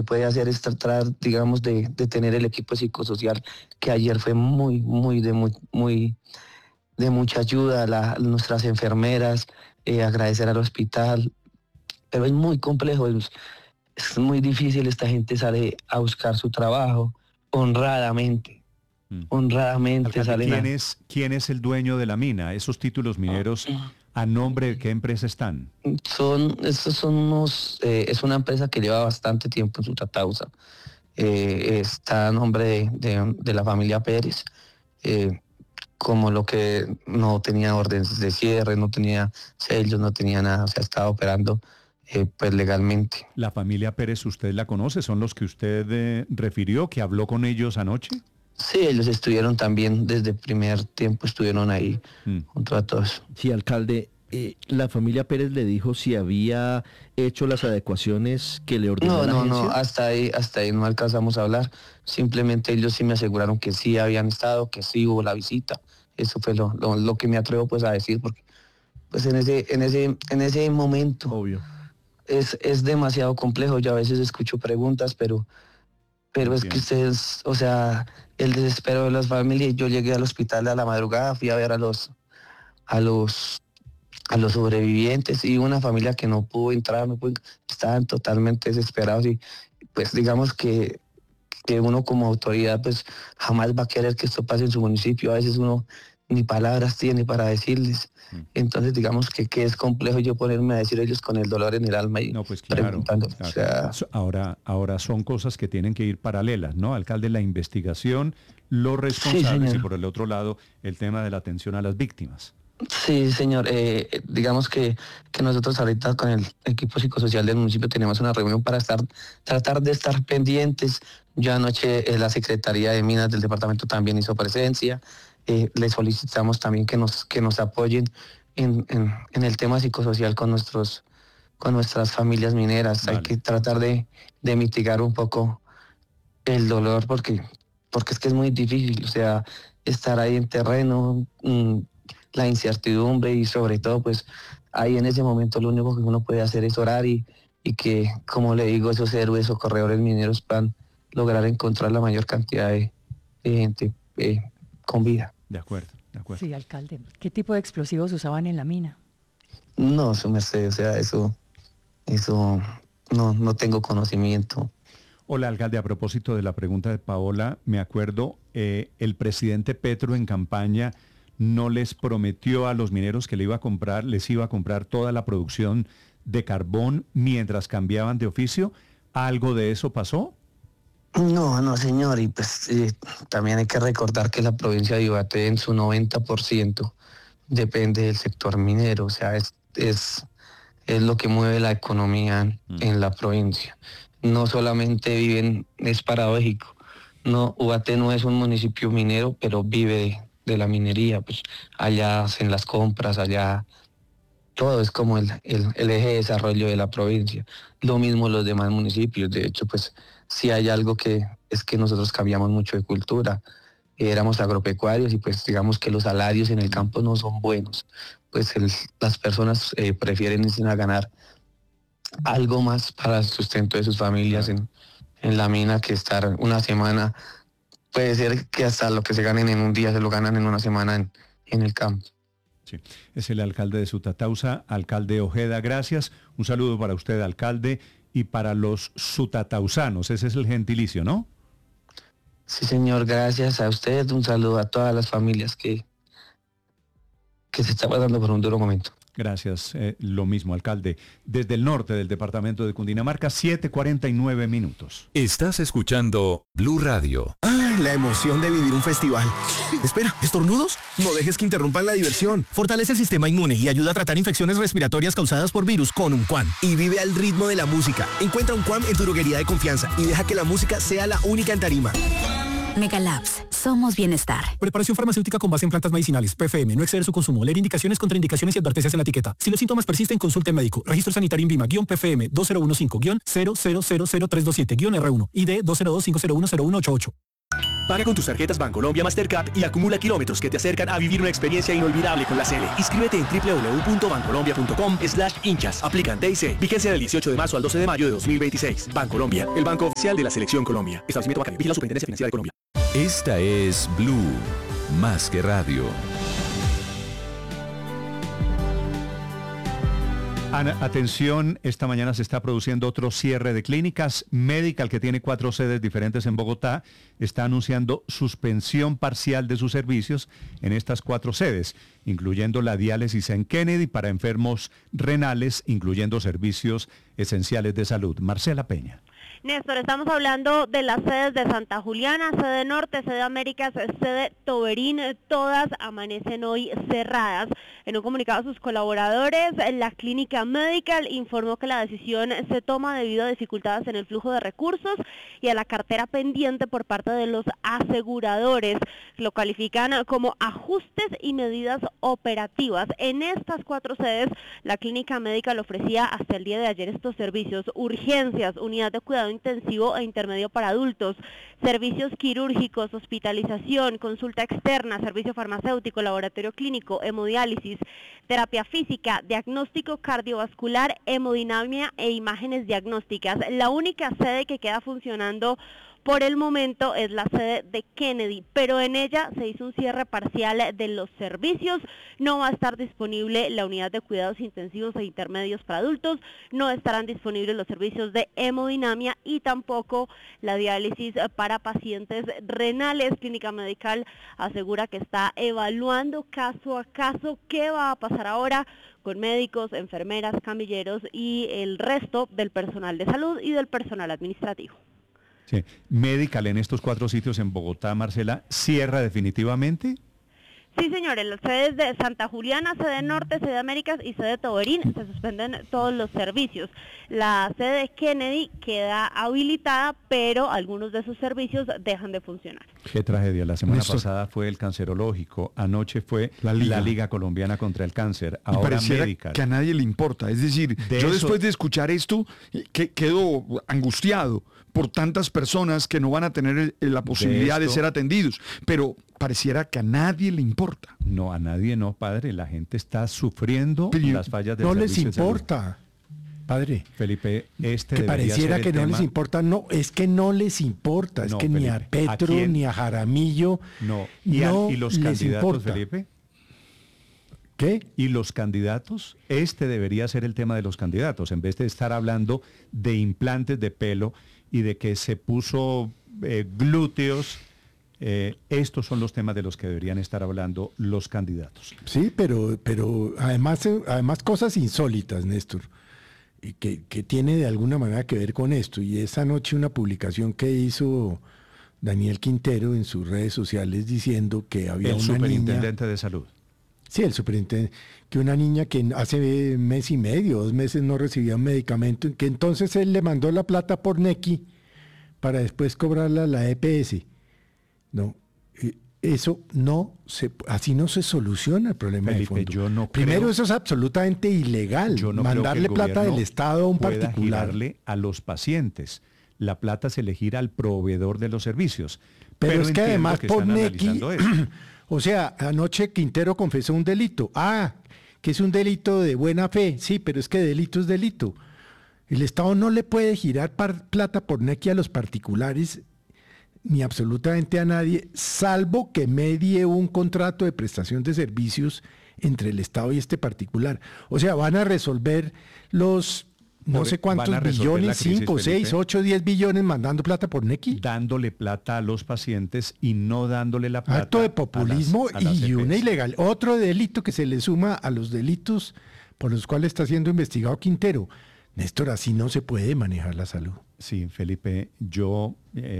puede hacer es tratar, digamos, de tener el equipo psicosocial, que ayer fue de mucha ayuda, nuestras enfermeras, agradecer al hospital, pero es muy complejo, es muy difícil. Esta gente sale a buscar su trabajo honradamente. Honradamente Alcalde, ¿quién es el dueño de la mina? Esos títulos mineros, ¿a nombre de qué empresa están? Es una empresa que lleva bastante tiempo en Sutatausa. Está a nombre de la familia Pérez. Como lo que no tenía órdenes de cierre, no tenía sellos, no tenía nada, o sea, estaba operando pues legalmente. ¿La familia Pérez usted la conoce? ¿Son los que usted refirió, que habló con ellos anoche? Sí, ellos estuvieron también desde el primer tiempo, estuvieron ahí junto a todos. Sí, alcalde, ¿la familia Pérez le dijo si había hecho las adecuaciones que le ordenó la agencia? No, hasta ahí no alcanzamos a hablar. Simplemente ellos sí me aseguraron que sí habían estado, que sí hubo la visita. Eso fue lo que me atrevo pues a decir, porque pues en ese momento obvio es demasiado complejo. Yo a veces escucho preguntas, pero es que ustedes, o sea, el desespero de las familias. Yo llegué al hospital a la madrugada, fui a ver a los sobrevivientes, y una familia que no pudo entrar, estaban totalmente desesperados, y pues digamos que uno como autoridad pues jamás va a querer que esto pase en su municipio. A veces uno ni palabras tiene para decirles. Entonces digamos que es complejo yo ponerme a decir ellos con el dolor en el alma y no, pues claro, preguntando. Claro. O sea, ahora son cosas que tienen que ir paralelas, ¿no? Alcalde, la investigación, los responsables, sí, y por el otro lado el tema de la atención a las víctimas. Sí, señor. Digamos que nosotros ahorita con el equipo psicosocial del municipio tenemos una reunión para tratar de estar pendientes. Yo anoche la Secretaría de Minas del departamento también hizo presencia. Le solicitamos también que nos apoyen en el tema psicosocial con nuestras familias mineras. Vale. Hay que tratar de mitigar un poco el dolor, porque es que es muy difícil, o sea, estar ahí en terreno, la incertidumbre, y sobre todo pues ahí en ese momento lo único que uno puede hacer es orar y que, como le digo, esos héroes o corredores mineros puedan lograr encontrar la mayor cantidad de gente con vida. De acuerdo. Sí, alcalde. ¿Qué tipo de explosivos usaban en la mina? No, su merced, o sea, eso no tengo conocimiento. Hola, alcalde, a propósito de la pregunta de Paola, me acuerdo, el presidente Petro en campaña no les prometió a los mineros que les iba a comprar toda la producción de carbón mientras cambiaban de oficio. ¿Algo de eso pasó? No, señor, y pues también hay que recordar que la provincia de Ibaté en su 90% depende del sector minero, o sea, es lo que mueve la economía en la provincia. No solamente viven, es paradójico, no, Ibaté no es un municipio minero, pero vive de la minería, pues allá hacen las compras, allá todo es como el eje de desarrollo de la provincia. Lo mismo los demás municipios. De hecho, pues sí hay algo que es que nosotros cambiamos mucho de cultura. Éramos agropecuarios y pues digamos que los salarios en el campo no son buenos. Pues las personas prefieren irse a ganar algo más para el sustento de sus familias en la mina, que estar una semana. Puede ser que hasta lo que se ganen en un día se lo ganan en una semana en el campo. Sí, es el alcalde de Sutatausa, alcalde Ojeda, gracias. Un saludo para usted, alcalde, y para los sutatausanos, ese es el gentilicio, ¿no? Sí, señor, gracias a usted. Un saludo a todas las familias que se está pasando por un duro momento. Gracias, lo mismo, alcalde. Desde el norte del departamento de Cundinamarca, 7:49 minutos. Estás escuchando Blue Radio. La emoción de vivir un festival. Espera, ¿estornudos? No dejes que interrumpan la diversión. Fortalece el sistema inmune y ayuda a tratar infecciones respiratorias causadas por virus con Unquam. Y vive al ritmo de la música. Encuentra Unquam en tu droguería de confianza y deja que la música sea la única en tarima. Megalabs, somos bienestar. Preparación farmacéutica con base en plantas medicinales. PFM, no exceder su consumo. Leer indicaciones, contraindicaciones y advertencias en la etiqueta. Si los síntomas persisten, consulte al médico. Registro sanitario INVIMA-PFM 2015-000327-R1. ID 202-501-0188. Paga con tus tarjetas Bancolombia Mastercard y acumula kilómetros que te acercan a vivir una experiencia inolvidable con la Cele. Inscríbete en www.bancolombia.com/hinchas. Aplican TIC. Vigencia del 18 de marzo al 12 de mayo de 2026. Bancolombia, el banco oficial de la Selección Colombia. Establecimiento bancario. Vigila la Superintendencia Financiera de Colombia. Esta es Blue, más que radio. Atención, esta mañana se está produciendo otro cierre de clínicas. Medical, que tiene 4 sedes diferentes en Bogotá, está anunciando suspensión parcial de sus servicios en estas 4 sedes, incluyendo la diálisis en Kennedy para enfermos renales, incluyendo servicios esenciales de salud. Marcela Peña. Néstor, estamos hablando de las sedes de Santa Juliana, sede Norte, sede Américas, sede Toberín, todas amanecen hoy cerradas. En un comunicado a sus colaboradores, la clínica Medical informó que la decisión se toma debido a dificultades en el flujo de recursos y a la cartera pendiente por parte de los aseguradores. Lo califican como ajustes y medidas operativas. En estas 4 sedes, la clínica Medical ofrecía hasta el día de ayer estos servicios: urgencias, unidad de cuidado intensivo e intermedio para adultos, servicios quirúrgicos, hospitalización, consulta externa, servicio farmacéutico, laboratorio clínico, hemodiálisis, terapia física, diagnóstico cardiovascular, hemodinamia e imágenes diagnósticas. La única sede que queda funcionando por el momento es la sede de Kennedy, pero en ella se hizo un cierre parcial de los servicios. No va a estar disponible la unidad de cuidados intensivos e intermedios para adultos, no estarán disponibles los servicios de hemodinamia y tampoco la diálisis para pacientes renales. Clínica Medical asegura que está evaluando caso a caso qué va a pasar ahora con médicos, enfermeras, camilleros y el resto del personal de salud y del personal administrativo. Sí. Medical en estos 4 sitios en Bogotá, Marcela, ¿cierra definitivamente? Sí, señores, las sedes de Santa Juliana, sede Norte, sede Américas y sede Toberín se suspenden todos los servicios. La sede de Kennedy queda habilitada, pero algunos de sus servicios dejan de funcionar. Qué tragedia. La semana pasada fue el cancerológico, anoche fue la Liga Colombiana contra el Cáncer, ahora Medical. Que a nadie le importa. Es decir, después de escuchar esto, quedo angustiado por tantas personas que no van a tener la posibilidad de ser atendidos. Pero pareciera que a nadie le importa. No, a nadie no, padre. La gente está sufriendo las fallas del servicio de salud. No les importa, padre. Felipe, que pareciera que no les importa. No, es que no les importa. Es que Felipe, ni a Petro, ni a Jaramillo, ¿Y los candidatos, importa. Felipe? ¿Qué? ¿Y los candidatos? Este debería ser el tema de los candidatos, en vez de estar hablando de implantes de pelo y de que se puso glúteos. Estos son los temas de los que deberían estar hablando los candidatos. Sí, pero además cosas insólitas, Néstor, que tiene de alguna manera que ver con esto. Y esa noche una publicación que hizo Daniel Quintero en sus redes sociales diciendo que había una niña... El superintendente de salud. Sí, el superintendente, que una niña que hace mes y medio, 2 meses no recibía un medicamento, que entonces él le mandó la plata por Nequi para después cobrarla a la EPS. No, eso así no se soluciona el problema de fondo. Primero, eso es absolutamente ilegal, mandarle plata del Estado a un particular. Girarle a los pacientes. La plata se le gira al proveedor de los servicios. Pero es que además por Nequi... O sea, anoche Quintero confesó un delito. Que es un delito de buena fe. Sí, pero es que delito es delito. El Estado no le puede girar plata por Nequi a los particulares ni absolutamente a nadie, salvo que medie un contrato de prestación de servicios entre el Estado y este particular. O sea, van a resolver los... No sé cuántos billones, 5, 6, 8, 10 billones mandando plata por Nequi. Dándole plata a los pacientes y no dándole la plata. Acto de populismo y una ilegal. Otro delito que se le suma a los delitos por los cuales está siendo investigado Quintero. Néstor, así no se puede manejar la salud. Sí, Felipe, yo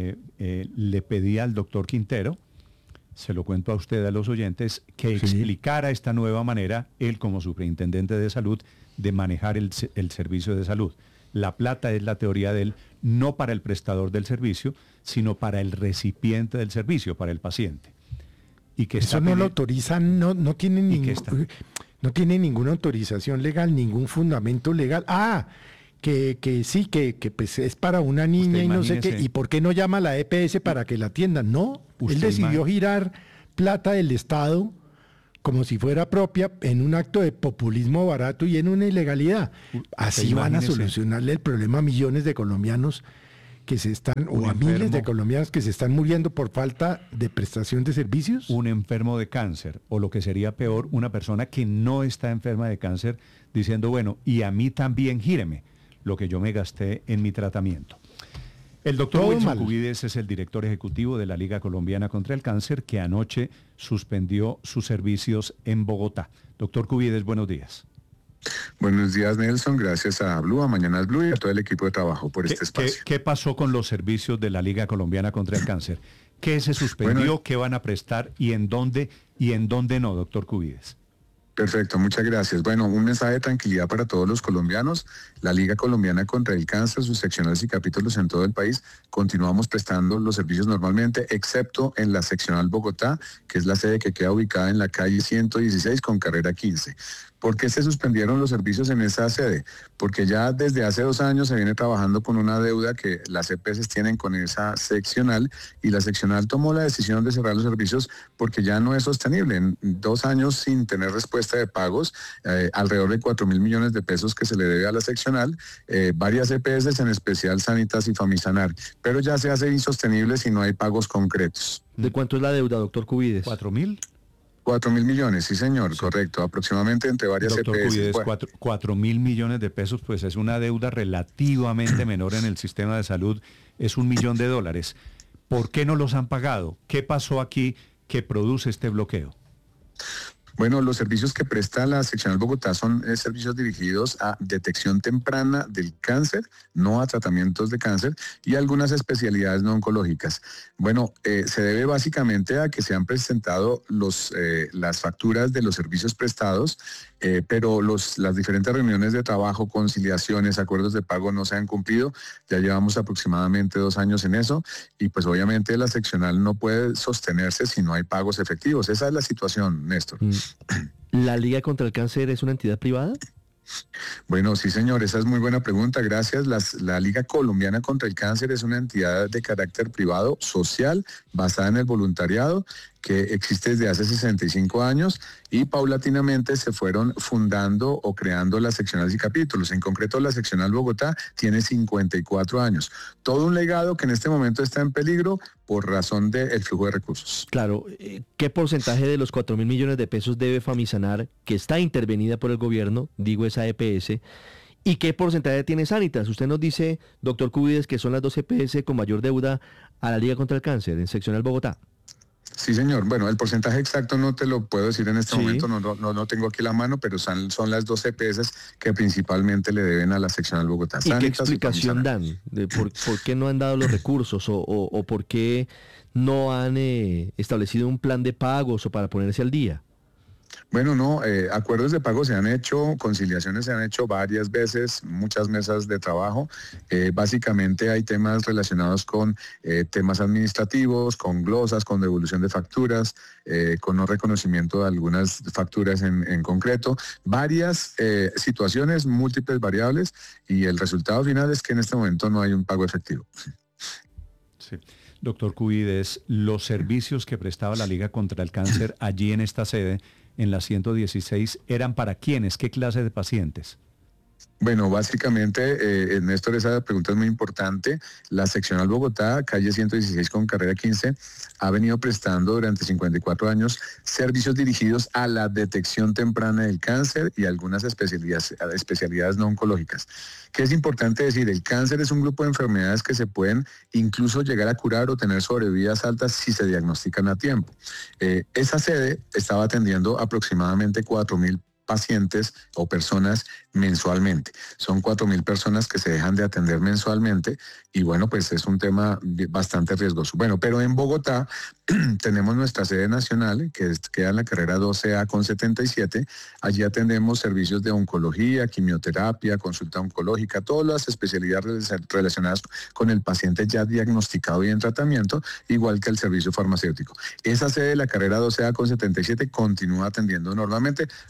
le pedí al doctor Quintero, se lo cuento a usted, a los oyentes, que explicara esta nueva manera, él como superintendente de salud, de manejar el servicio de salud. La plata es la teoría de él, no para el prestador del servicio, sino para el recipiente del servicio, para el paciente. Y que eso no lo autorizan, no tiene ninguna autorización legal, ningún fundamento legal. que sí, que pues es para una niña y no sé qué, ¿y por qué no llama a la EPS para que la atiendan? No, él decidió girar plata del Estado como si fuera propia en un acto de populismo barato y en una ilegalidad. Así van a solucionarle el problema a millones de colombianos que se están, o a miles de colombianos que se están muriendo por falta de prestación de servicios. Un enfermo de cáncer, o lo que sería peor, una persona que no está enferma de cáncer, diciendo, bueno, y a mí también gíreme lo que yo me gasté en mi tratamiento. El doctor Wilson Cubides es el director ejecutivo de la Liga Colombiana contra el Cáncer, que anoche suspendió sus servicios en Bogotá. Doctor Cubides, buenos días. Buenos días, Nelson. Gracias a Blue, a Mañanas Blue y a todo el equipo de trabajo por este espacio. ¿Qué pasó con los servicios de la Liga Colombiana contra el Cáncer? ¿Qué se suspendió? ¿Qué van a prestar? ¿Y en dónde no, doctor Cubides? Perfecto, muchas gracias. Bueno, un mensaje de tranquilidad para todos los colombianos. La Liga Colombiana contra el Cáncer, sus seccionales y capítulos en todo el país, continuamos prestando los servicios normalmente, excepto en la seccional Bogotá, que es la sede que queda ubicada en la calle 116 con carrera 15. ¿Por qué se suspendieron los servicios en esa sede? Porque ya desde hace 2 años se viene trabajando con una deuda que las EPS tienen con esa seccional, y la seccional tomó la decisión de cerrar los servicios porque ya no es sostenible. En 2 años sin tener respuesta de pagos, alrededor de 4.000 millones de pesos que se le debe a la seccional, varias EPS, en especial Sanitas y Famisanar, pero ya se hace insostenible si no hay pagos concretos. ¿De cuánto es la deuda, doctor Cubides? ¿4.000? 4.000 millones, sí señor, sí. Correcto, aproximadamente entre varias Doctor EPS. Cubides, 4.000 millones de pesos, pues es una deuda relativamente menor en el sistema de salud, es $1 millón. ¿Por qué no los han pagado? ¿Qué pasó aquí que produce este bloqueo? Bueno, los servicios que presta la seccional Bogotá son servicios dirigidos a detección temprana del cáncer, no a tratamientos de cáncer, y algunas especialidades no oncológicas. Bueno, se debe básicamente a que se han presentado las facturas de los servicios prestados, pero las diferentes reuniones de trabajo, conciliaciones, acuerdos de pago no se han cumplido. Ya llevamos aproximadamente 2 años en eso, y pues obviamente la seccional no puede sostenerse si no hay pagos efectivos. Esa es la situación, Néstor. ¿La Liga contra el Cáncer es una entidad privada? Bueno, sí señor, esa es muy buena pregunta, gracias. La Liga Colombiana contra el Cáncer es una entidad de carácter privado, social, basada en el voluntariado, que existe desde hace 65 años y paulatinamente se fueron fundando o creando las seccionales y capítulos. En concreto, la seccional Bogotá tiene 54 años. Todo un legado que en este momento está en peligro por razón del flujo de recursos. Claro, ¿qué porcentaje de los 4.000 millones de pesos debe Famisanar, que está intervenida por el gobierno, digo esa EPS, y qué porcentaje tiene Sanitas? Usted nos dice, doctor Cubides, que son las 2 EPS con mayor deuda a la Liga contra el Cáncer en seccional Bogotá. Sí, señor. Bueno, el porcentaje exacto no te lo puedo decir en este momento, no tengo aquí la mano, pero son las 2 EPS que principalmente le deben a la seccional Bogotá. ¿Y qué explicación dan? ¿Por qué no han dado los recursos o por qué no han establecido un plan de pagos o para ponerse al día? Bueno, no, acuerdos de pago se han hecho, conciliaciones se han hecho varias veces, muchas mesas de trabajo. Básicamente hay temas relacionados con temas administrativos, con glosas, con devolución de facturas, con no reconocimiento de algunas facturas en concreto. Varias situaciones, múltiples variables, y el resultado final es que en este momento no hay un pago efectivo. Sí. Doctor Cubides, los servicios que prestaba la Liga contra el Cáncer allí en esta sede, en la 116, ¿eran para quiénes? ¿Qué clase de pacientes? Bueno, básicamente, Néstor, esa pregunta es muy importante. La seccional Bogotá, calle 116 con carrera 15, ha venido prestando durante 54 años servicios dirigidos a la detección temprana del cáncer y algunas especialidades no oncológicas. ¿Qué es importante decir? El cáncer es un grupo de enfermedades que se pueden incluso llegar a curar o tener sobrevidas altas si se diagnostican a tiempo. Esa sede estaba atendiendo aproximadamente 4.000 pacientes o personas mensualmente. Son 4.000 personas que se dejan de atender mensualmente y bueno, pues es un tema bastante riesgoso. Bueno, pero en Bogotá tenemos nuestra sede nacional que queda en la carrera 12A con 77. Allí atendemos servicios de oncología, quimioterapia, consulta oncológica, todas las especialidades relacionadas con el paciente ya diagnosticado y en tratamiento, igual que el servicio farmacéutico. Esa sede de la carrera 12A con 77 continúa atendiendo normalmente, lo mismo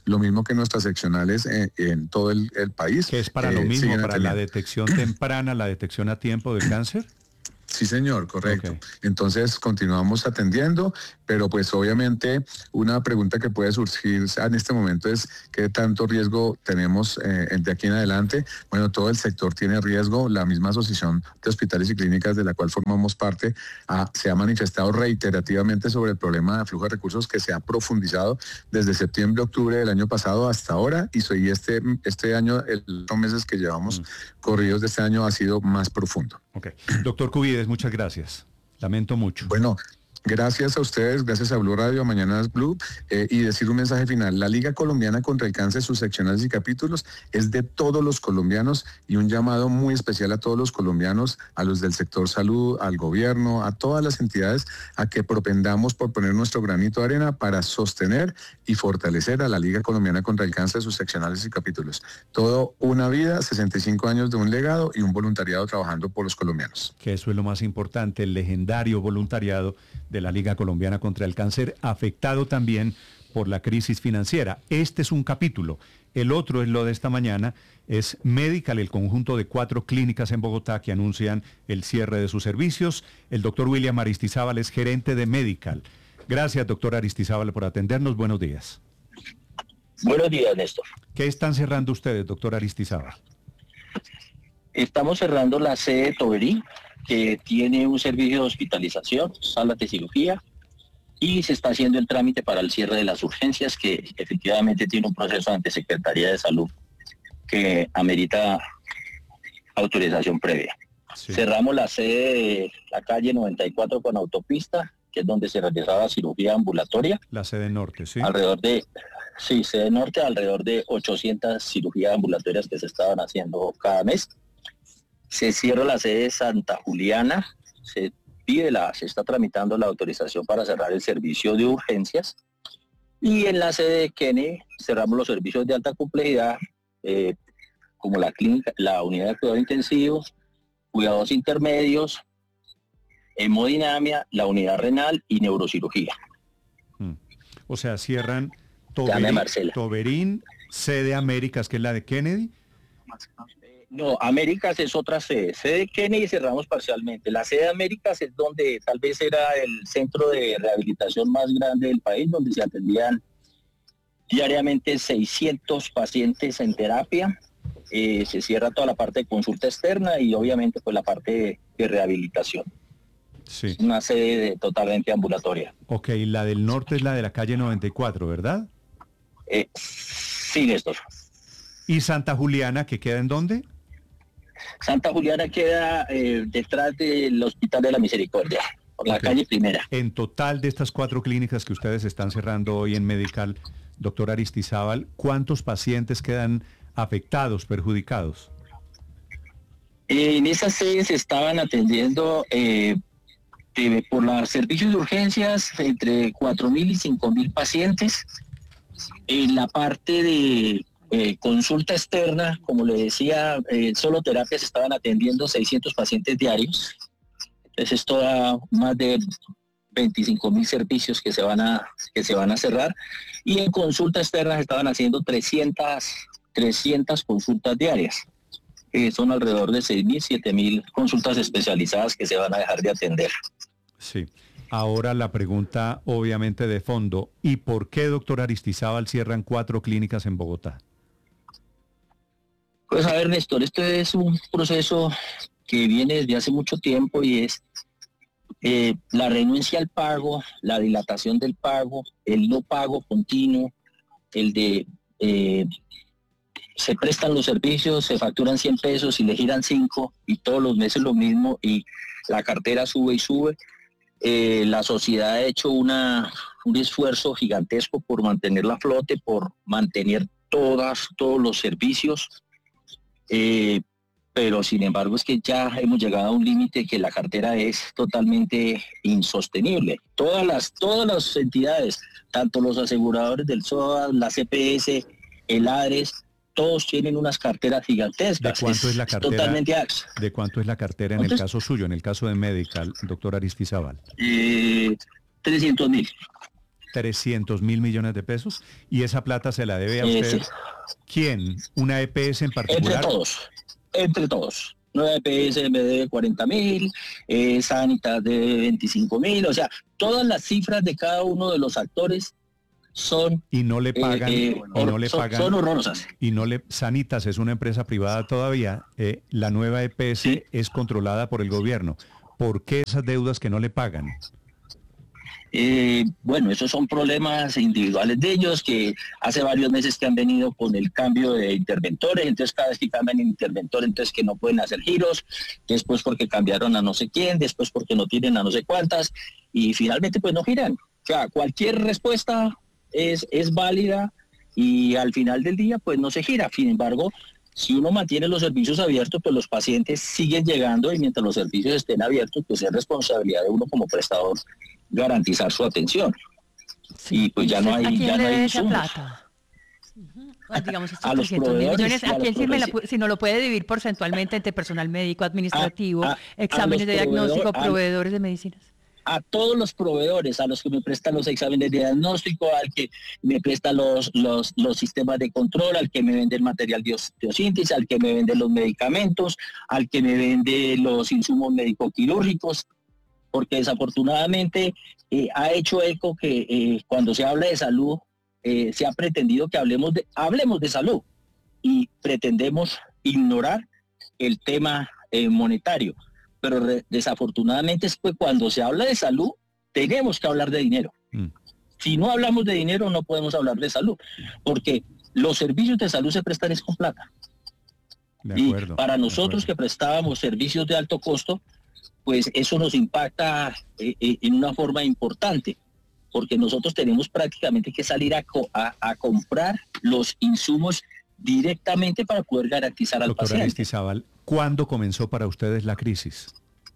que nuestras seccionales en todo el país. ¿Que es para lo mismo, para la detección temprana, la detección a tiempo del cáncer? Sí, señor, correcto. Okay. Entonces continuamos atendiendo, pero pues obviamente una pregunta que puede surgir en este momento es ¿qué tanto riesgo tenemos de aquí en adelante? Bueno, todo el sector tiene riesgo. La misma Asociación de Hospitales y Clínicas de la cual formamos parte se ha manifestado reiterativamente sobre el problema de flujo de recursos que se ha profundizado desde septiembre, octubre del año pasado hasta ahora, y este año, los meses que llevamos corridos de este año ha sido más profundo. Okay. Doctor Cubides, muchas gracias. Lamento mucho. Bueno, gracias a ustedes, gracias a Blue Radio, Mañanas Blue, y decir un mensaje final. La Liga Colombiana contra el Cáncer, sus seccionales y capítulos, es de todos los colombianos, y un llamado muy especial a todos los colombianos, a los del sector salud, al gobierno, a todas las entidades, a que propendamos por poner nuestro granito de arena para sostener y fortalecer a la Liga Colombiana contra el Cáncer, sus seccionales y capítulos. Todo una vida, 65 años de un legado y un voluntariado trabajando por los colombianos. Que eso es lo más importante, el legendario voluntariado de la Liga Colombiana contra el Cáncer, afectado también por la crisis financiera. Este es un capítulo. El otro es lo de esta mañana, es Medical, el conjunto de 4 clínicas en Bogotá que anuncian el cierre de sus servicios. El doctor William Aristizábal es gerente de Medical. Gracias, doctor Aristizábal, por atendernos. Buenos días. Buenos días, Néstor. ¿Qué están cerrando ustedes, doctor Aristizábal? Estamos cerrando la sede de Toberín, que tiene un servicio de hospitalización, salas de cirugía, y se está haciendo el trámite para el cierre de las urgencias, que efectivamente tiene un proceso ante Secretaría de Salud que amerita autorización previa. Sí. Cerramos la sede de la calle 94 con autopista, que es donde se realizaba cirugía ambulatoria. La sede norte, sí. Sede norte, alrededor de 800 cirugías ambulatorias que se estaban haciendo cada mes. Se cierra la sede de Santa Juliana, se está tramitando la autorización para cerrar el servicio de urgencias, y en la sede de Kennedy cerramos los servicios de alta complejidad, como la clínica, la unidad de cuidado intensivo, cuidados intermedios, hemodinamia, la unidad renal y neurocirugía. O sea, cierran Toberín, sede Américas, que es la de Kennedy. No, Américas es otra sede. Sede de Kennedy cerramos parcialmente. La sede de Américas es donde tal vez era el centro de rehabilitación más grande del país, donde se atendían diariamente 600 pacientes en terapia. Se cierra toda la parte de consulta externa y obviamente pues la parte de rehabilitación. Sí. Una sede totalmente ambulatoria. Ok, la del norte es la de la calle 94, ¿verdad? Sí, Néstor. ¿Y Santa Juliana, que queda en dónde? Santa Juliana queda detrás del Hospital de la Misericordia, por la calle Primera. En total, de estas 4 clínicas que ustedes están cerrando hoy en Medical, doctor Aristizábal, ¿cuántos pacientes quedan afectados, perjudicados? En esas sedes se estaban atendiendo por los servicios de urgencias entre 4.000 y 5.000 pacientes. En la parte de consulta externa, como le decía, solo terapias estaban atendiendo 600 pacientes diarios. Entonces esto da más de 25.000 servicios que se van a cerrar. Y en consulta externa estaban haciendo 300 consultas diarias. Son alrededor de 6.000, 7.000 consultas especializadas que se van a dejar de atender. Sí. Ahora la pregunta obviamente de fondo, ¿y por qué, doctor Aristizábal, cierran 4 clínicas en Bogotá? Pues a ver, Néstor, esto es un proceso que viene desde hace mucho tiempo y es la renuncia al pago, la dilatación del pago, el no pago continuo, el de se prestan los servicios, se facturan 100 pesos y le giran 5 y todos los meses lo mismo y la cartera sube y sube. La sociedad ha hecho un esfuerzo gigantesco por mantenerla a flote, por mantener todos los servicios, pero sin embargo es que ya hemos llegado a un límite que la cartera es totalmente insostenible. Todas las entidades, tanto los aseguradores del SOA, la CPS, el ADRES, todos tienen unas carteras gigantescas. ¿De cuánto es la cartera? Totalmente AXA. ¿De cuánto es la cartera en el caso suyo, en el caso de Medical, doctor Aristizábal? 300.000. 300.000 millones de pesos. ¿Y esa plata se la debe a usted? Sí. ¿Quién? ¿Una EPS en particular? Entre todos. Nueva EPS me debe 40.000, Sanitas debe 25.000, o sea, todas las cifras de cada uno de los actores son... Y no le pagan, son horrorosas. Y Sanitas es una empresa privada todavía, la nueva EPS es controlada por el gobierno. ¿Por qué esas deudas que no le pagan? Bueno, esos son problemas individuales de ellos que hace varios meses que han venido con el cambio de interventores, entonces cada vez que cambian interventor, entonces que no pueden hacer giros, después porque cambiaron a no sé quién, después porque no tienen a no sé cuántas, y finalmente pues no giran. O sea, cualquier respuesta es válida y al final del día pues no se gira. Sin embargo, si uno mantiene los servicios abiertos, pues los pacientes siguen llegando y mientras los servicios estén abiertos, pues es responsabilidad de uno como prestador garantizar su atención. Sí. Y pues ya no hay... ¿A quién ya le no hay debe esa insumos. plata? Digamos, estos A los 300.000 proveedores millones, y a ¿a quién los si no lo puede dividir porcentualmente entre personal médico, administrativo, a exámenes los de diagnóstico, proveedores, proveedores de medicinas? A todos los proveedores, a los que me prestan los exámenes de diagnóstico, al que me presta los sistemas de control, al que me vende el material de osteosíntesis, al que me vende los medicamentos, al que me vende los insumos médico-quirúrgicos, porque desafortunadamente ha hecho eco que cuando se habla de salud, se ha pretendido que hablemos de salud y pretendemos ignorar el tema monetario. Pero desafortunadamente es que cuando se habla de salud, tenemos que hablar de dinero. Si no hablamos de dinero, no podemos hablar de salud, porque los servicios de salud se prestan es con plata. Y para nosotros que prestábamos servicios de alto costo, pues eso nos impacta en una forma importante, porque nosotros tenemos prácticamente que salir a comprar los insumos directamente para poder garantizar al Doctora paciente. Aristizábal, ¿cuándo comenzó para ustedes la crisis?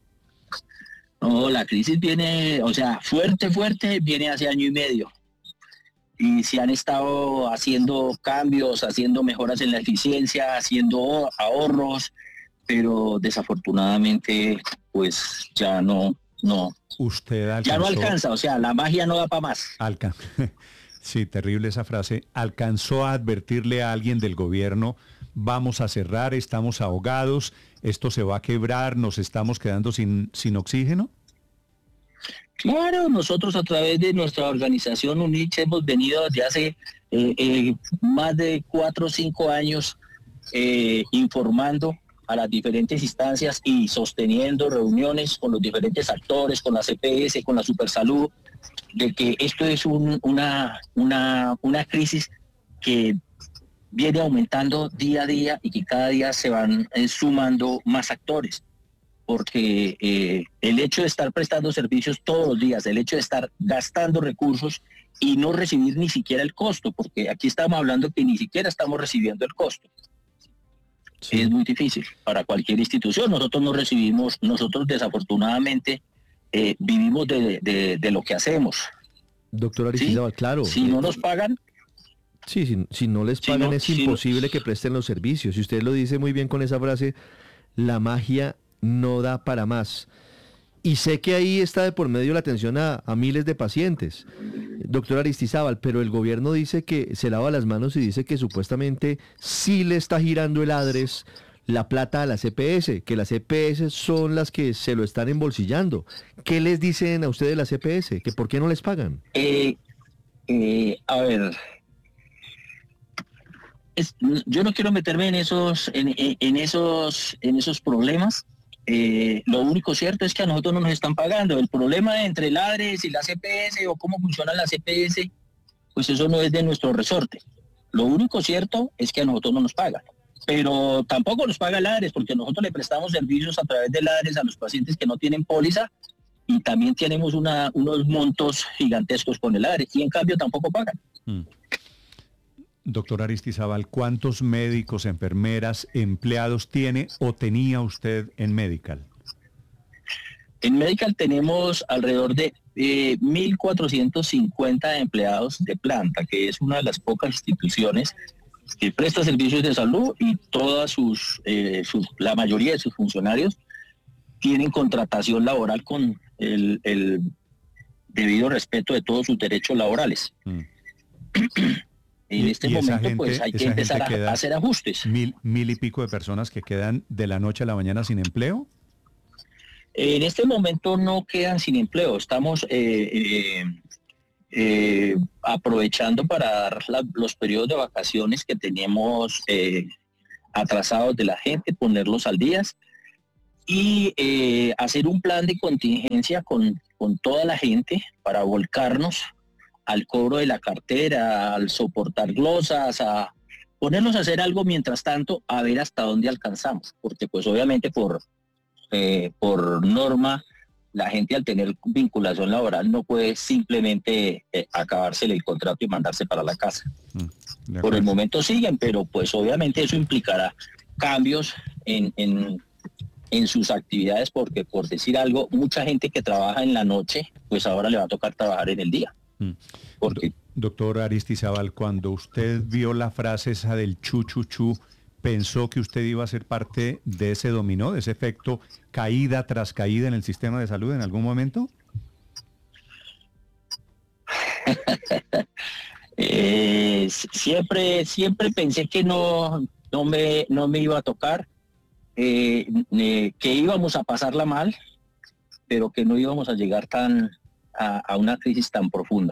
No, la crisis viene, o sea, fuerte, viene hace año y medio. Y se han estado haciendo cambios, haciendo mejoras en la eficiencia, haciendo ahorros, pero desafortunadamente, pues ya no. Usted alcanzó, ya no alcanza, o sea, la magia no da para más. Sí, terrible esa frase. ¿Alcanzó a advertirle a alguien del gobierno, vamos a cerrar, estamos ahogados, esto se va a quebrar, nos estamos quedando sin oxígeno? Claro, nosotros a través de nuestra organización UNICH hemos venido desde hace más de 4 o 5 años informando a las diferentes instancias y sosteniendo reuniones con los diferentes actores, con la CPS, con la Supersalud, de que esto es una crisis que viene aumentando día a día y que cada día se van sumando más actores, porque el hecho de estar prestando servicios todos los días, el hecho de estar gastando recursos y no recibir ni siquiera el costo, porque aquí estamos hablando que ni siquiera estamos recibiendo el costo. Sí. Es muy difícil para cualquier institución. Nosotros no recibimos, nosotros desafortunadamente vivimos de lo que hacemos. Doctor Aristizábal, claro. Si no nos pagan. Sí, si no les pagan es imposible que presten los servicios. Y usted lo dice muy bien con esa frase, la magia no da para más. Y sé que ahí está de por medio la atención a miles de pacientes, doctor Aristizábal, pero el gobierno dice que se lava las manos y dice que supuestamente sí le está girando el ADRES la plata a la CPS, que las CPS son las que se lo están embolsillando. ¿Qué les dicen a ustedes las CPS? ¿Que por qué no les pagan? A ver, yo no quiero meterme en esos problemas. Lo único cierto es que a nosotros no nos están pagando. El problema entre el ADRES y la CPS o cómo funciona la CPS, pues eso no es de nuestro resorte. Lo único cierto es que a nosotros no nos pagan. Pero tampoco nos paga el ADRES porque nosotros le prestamos servicios a través del ADRES a los pacientes que no tienen póliza y también tenemos unos montos gigantescos con el ADRES y en cambio tampoco pagan. Doctor Aristizábal, ¿cuántos médicos, enfermeras, empleados tiene o tenía usted en Medical? En Medical tenemos alrededor de 1.450 empleados de planta, que es una de las pocas instituciones que presta servicios de salud y todas la mayoría de sus funcionarios tienen contratación laboral con el debido respeto de todos sus derechos laborales. En este momento pues hay que empezar a hacer ajustes. Mil y pico de personas que quedan de la noche a la mañana sin empleo. En este momento no quedan sin empleo. Estamos aprovechando para dar los periodos de vacaciones que teníamos atrasados de la gente, ponerlos al día y hacer un plan de contingencia con toda la gente para volcarnos al cobro de la cartera, al soportar glosas, a ponernos a hacer algo mientras tanto, a ver hasta dónde alcanzamos, porque pues obviamente por norma la gente al tener vinculación laboral no puede simplemente acabársele el contrato y mandarse para la casa. Por el momento siguen, pero pues obviamente eso implicará cambios en sus actividades, porque por decir algo, mucha gente que trabaja en la noche, pues ahora le va a tocar trabajar en el día. Porque... Doctor Aristizábal, cuando usted vio la frase esa del chu, ¿pensó que usted iba a ser parte de ese dominó, de ese efecto caída tras caída en el sistema de salud en algún momento? Siempre pensé que no me iba a tocar, que íbamos a pasarla mal, pero que no íbamos a llegar a una crisis tan profunda.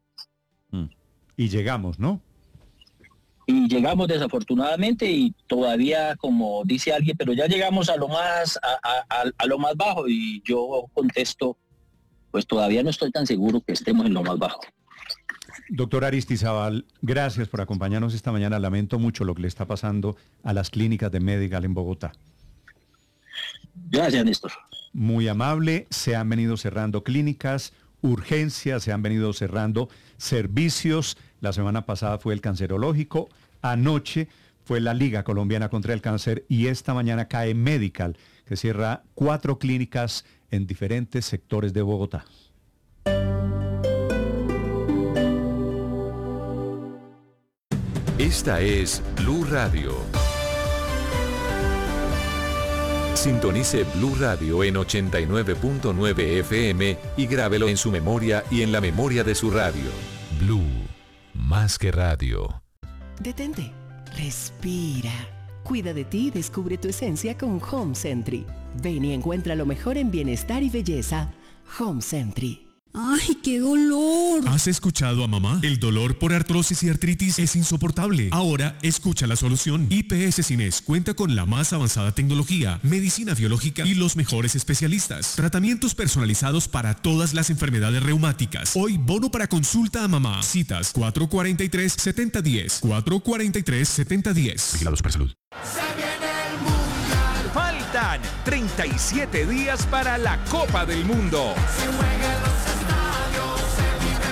Y llegamos, ¿no? Y llegamos desafortunadamente, y todavía, como dice alguien, pero ya llegamos a lo más bajo, y yo contesto, pues todavía no estoy tan seguro que estemos en lo más bajo. Doctor Aristizábal, gracias por acompañarnos esta mañana. Lamento mucho lo que le está pasando a las clínicas de Medigal en Bogotá. Gracias, Néstor. Muy amable. Se han venido cerrando clínicas, urgencias, se han venido cerrando servicios. La semana pasada fue el cancerológico, anoche fue la Liga Colombiana contra el Cáncer y esta mañana cae Medical, que cierra 4 clínicas en diferentes sectores de Bogotá. Esta es Blue Radio. Sintonice Blue Radio en 89.9 FM y grábelo en su memoria y en la memoria de su radio. Blue, más que radio. Detente, respira. Cuida de ti y descubre tu esencia con Home Sentry. Ven y encuentra lo mejor en bienestar y belleza. Home Sentry. ¡Ay, qué dolor! ¿Has escuchado a mamá? El dolor por artrosis y artritis es insoportable. Ahora, escucha la solución. IPS Cines cuenta con la más avanzada tecnología, medicina biológica y los mejores especialistas. Tratamientos personalizados para todas las enfermedades reumáticas. Hoy, bono para consulta a mamá. Citas 443-7010. 443-7010. Vigilados por salud. Faltan 37 días para la Copa del Mundo. Se juega en los estadios, se vive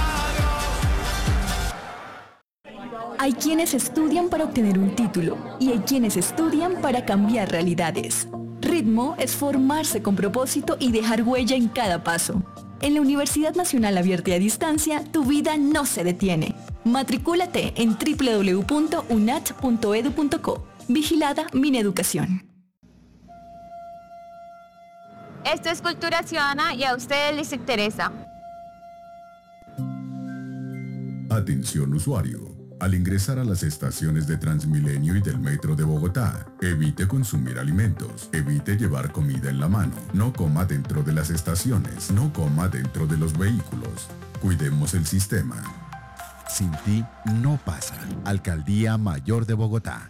en Blue Radio. Hay quienes estudian para obtener un título y hay quienes estudian para cambiar realidades. Ritmo es formarse con propósito y dejar huella en cada paso. En la Universidad Nacional Abierta y a Distancia, tu vida no se detiene. Matricúlate en www.unat.edu.co. Vigilada Mineducación. Esto es Cultura Ciudadana y a ustedes les interesa. Atención usuario. Al ingresar a las estaciones de Transmilenio y del Metro de Bogotá, evite consumir alimentos, evite llevar comida en la mano, no coma dentro de las estaciones, no coma dentro de los vehículos. Cuidemos el sistema. Sin ti no pasa. Alcaldía Mayor de Bogotá.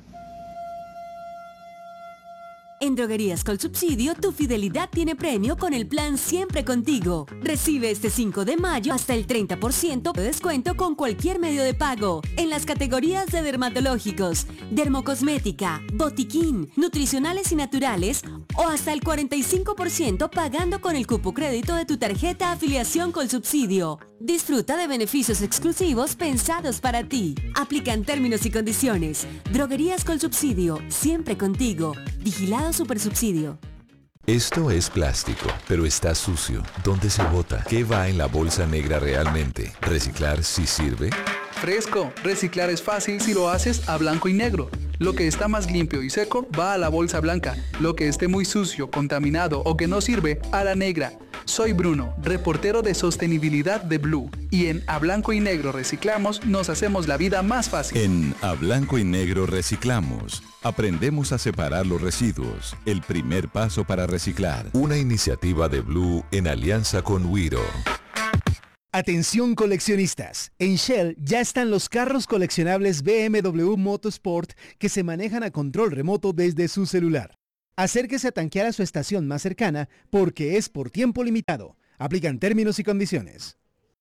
En Droguerías Colsubsidio, tu fidelidad tiene premio con el plan Siempre Contigo. Recibe este 5 de mayo hasta el 30% de descuento con cualquier medio de pago en las categorías de dermatológicos, dermocosmética, botiquín, nutricionales y naturales o hasta el 45% pagando con el cupo crédito de tu tarjeta Afiliación Colsubsidio. Disfruta de beneficios exclusivos pensados para ti. Aplican términos y condiciones. Droguerías Colsubsidio, siempre contigo. Vigilado Supersubsidio. Esto es plástico, pero está sucio. ¿Dónde se bota? ¿Qué va en la bolsa negra realmente? ¿Reciclar sí sirve? Fresco, reciclar es fácil si lo haces a blanco y negro. Lo que está más limpio y seco va a la bolsa blanca. Lo que esté muy sucio, contaminado o que no sirve, a la negra. Soy Bruno, reportero de sostenibilidad de Blue, y en A Blanco y Negro Reciclamos nos hacemos la vida más fácil. En A Blanco y Negro Reciclamos, aprendemos a separar los residuos, el primer paso para reciclar. Una iniciativa de Blue en alianza con Wiro. Atención coleccionistas, en Shell ya están los carros coleccionables BMW Motorsport que se manejan a control remoto desde su celular. Acérquese a tanquear a su estación más cercana porque es por tiempo limitado. Aplican términos y condiciones.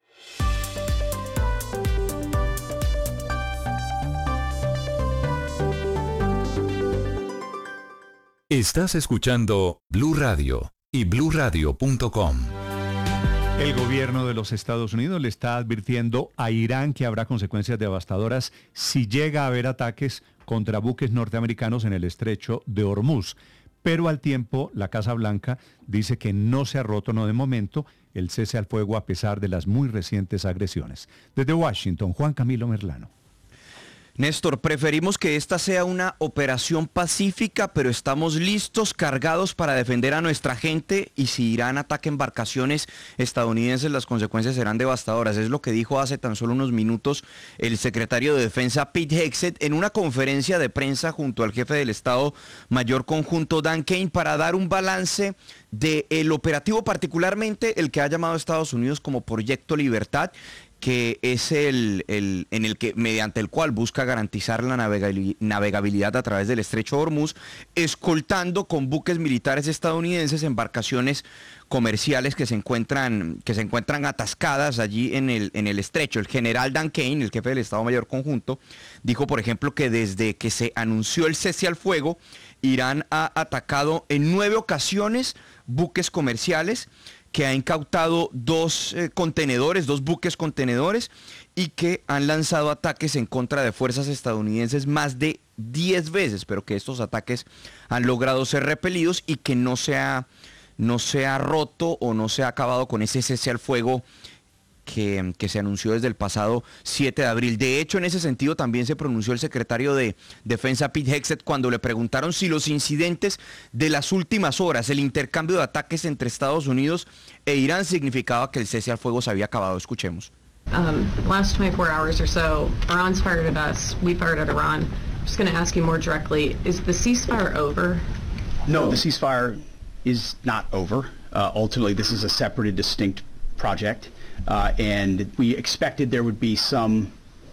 Estás escuchando Blue Radio y bluradio.com. El gobierno de los Estados Unidos le está advirtiendo a Irán que habrá consecuencias devastadoras si llega a haber ataques contra buques norteamericanos en el estrecho de Hormuz. Pero al tiempo, la Casa Blanca dice que no se ha roto, no de momento, el cese al fuego a pesar de las muy recientes agresiones. Desde Washington, Juan Camilo Merlano. Néstor, preferimos que esta sea una operación pacífica, pero estamos listos, cargados para defender a nuestra gente, y si Irán ataca embarcaciones estadounidenses, las consecuencias serán devastadoras. Es lo que dijo hace tan solo unos minutos el secretario de Defensa Pete Hegseth en una conferencia de prensa junto al jefe del Estado Mayor Conjunto Dan Kane para dar un balance del operativo, particularmente el que ha llamado a Estados Unidos como Proyecto Libertad, que es mediante el cual busca garantizar la navegabilidad a través del estrecho de Hormuz, escoltando con buques militares estadounidenses embarcaciones comerciales que se encuentran atascadas allí en el estrecho. El general Dan Kane, el jefe del Estado Mayor Conjunto, dijo, por ejemplo, que desde que se anunció el cese al fuego, Irán ha atacado en 9 ocasiones buques comerciales, que ha incautado dos buques contenedores, y que han lanzado ataques en contra de fuerzas estadounidenses más de 10 veces, pero que estos ataques han logrado ser repelidos y que no se ha roto o no se ha acabado con ese cese al fuego que se anunció desde el pasado 7 de abril. De hecho, en ese sentido también se pronunció el secretario de Defensa Pete Hegseth cuando le preguntaron si los incidentes de las últimas horas, el intercambio de ataques entre Estados Unidos e Irán, significaba que el cese al fuego se había acabado. Escuchemos. Last 24 hours or so, Iran's fired at us, we fired at Iran. I'm just going to ask you more directly, is the ceasefire over? No, the ceasefire is not over. Ultimately, this is a separate and distinct project. And we expected there would be some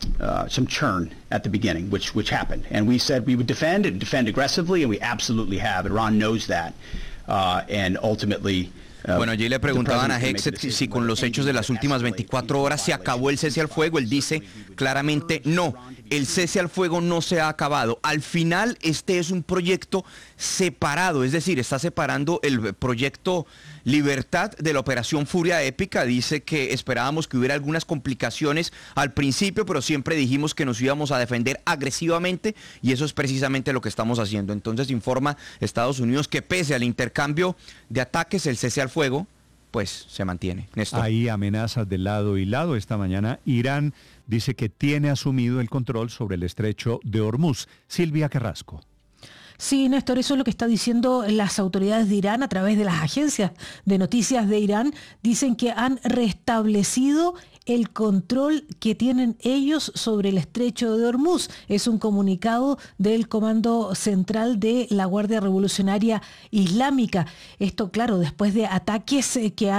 churn at the beginning, which happened. And we said we would defend aggressively, and we absolutely have. Iran knows that. And ultimately... Bueno, allí le preguntaban a Hegseth si con los hechos de las últimas 24 horas se acabó el cese al fuego. Él dice claramente no, el cese al fuego no se ha acabado. Al final este es un proyecto separado, es decir, está separando el proyecto Libertad de la operación Furia Épica. Dice que esperábamos que hubiera algunas complicaciones al principio, pero siempre dijimos que nos íbamos a defender agresivamente, y eso es precisamente lo que estamos haciendo. Entonces informa Estados Unidos que pese al intercambio de ataques, el cese al fuego pues se mantiene. Néstor. Hay amenazas de lado y lado. Esta mañana Irán dice que tiene asumido el control sobre el estrecho de Hormuz. Silvia Carrasco. Sí, Néstor, eso es lo que están diciendo las autoridades de Irán a través de las agencias de noticias de Irán. Dicen que han restablecido el control que tienen ellos sobre el estrecho de Hormuz. Es un comunicado del Comando Central de la Guardia Revolucionaria Islámica. Esto, claro, después de ataques que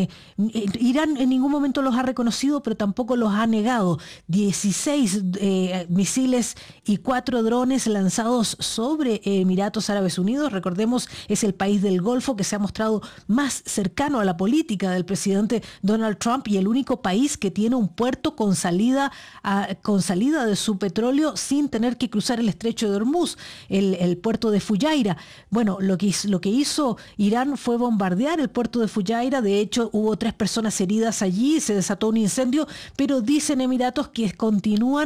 Irán en ningún momento los ha reconocido, pero tampoco los ha negado. 16 misiles y 4 drones lanzados sobre Emiratos Árabes Unidos. Recordemos, es el país del Golfo que se ha mostrado más cercano a la política del presidente Donald Trump, y el único país que tiene un puerto con salida de su petróleo sin tener que cruzar el estrecho de Hormuz, el puerto de Fujairah. Bueno, lo que hizo Irán fue bombardear el puerto de Fujairah. De hecho, hubo 3 personas heridas allí, se desató un incendio, pero dicen Emiratos que continúa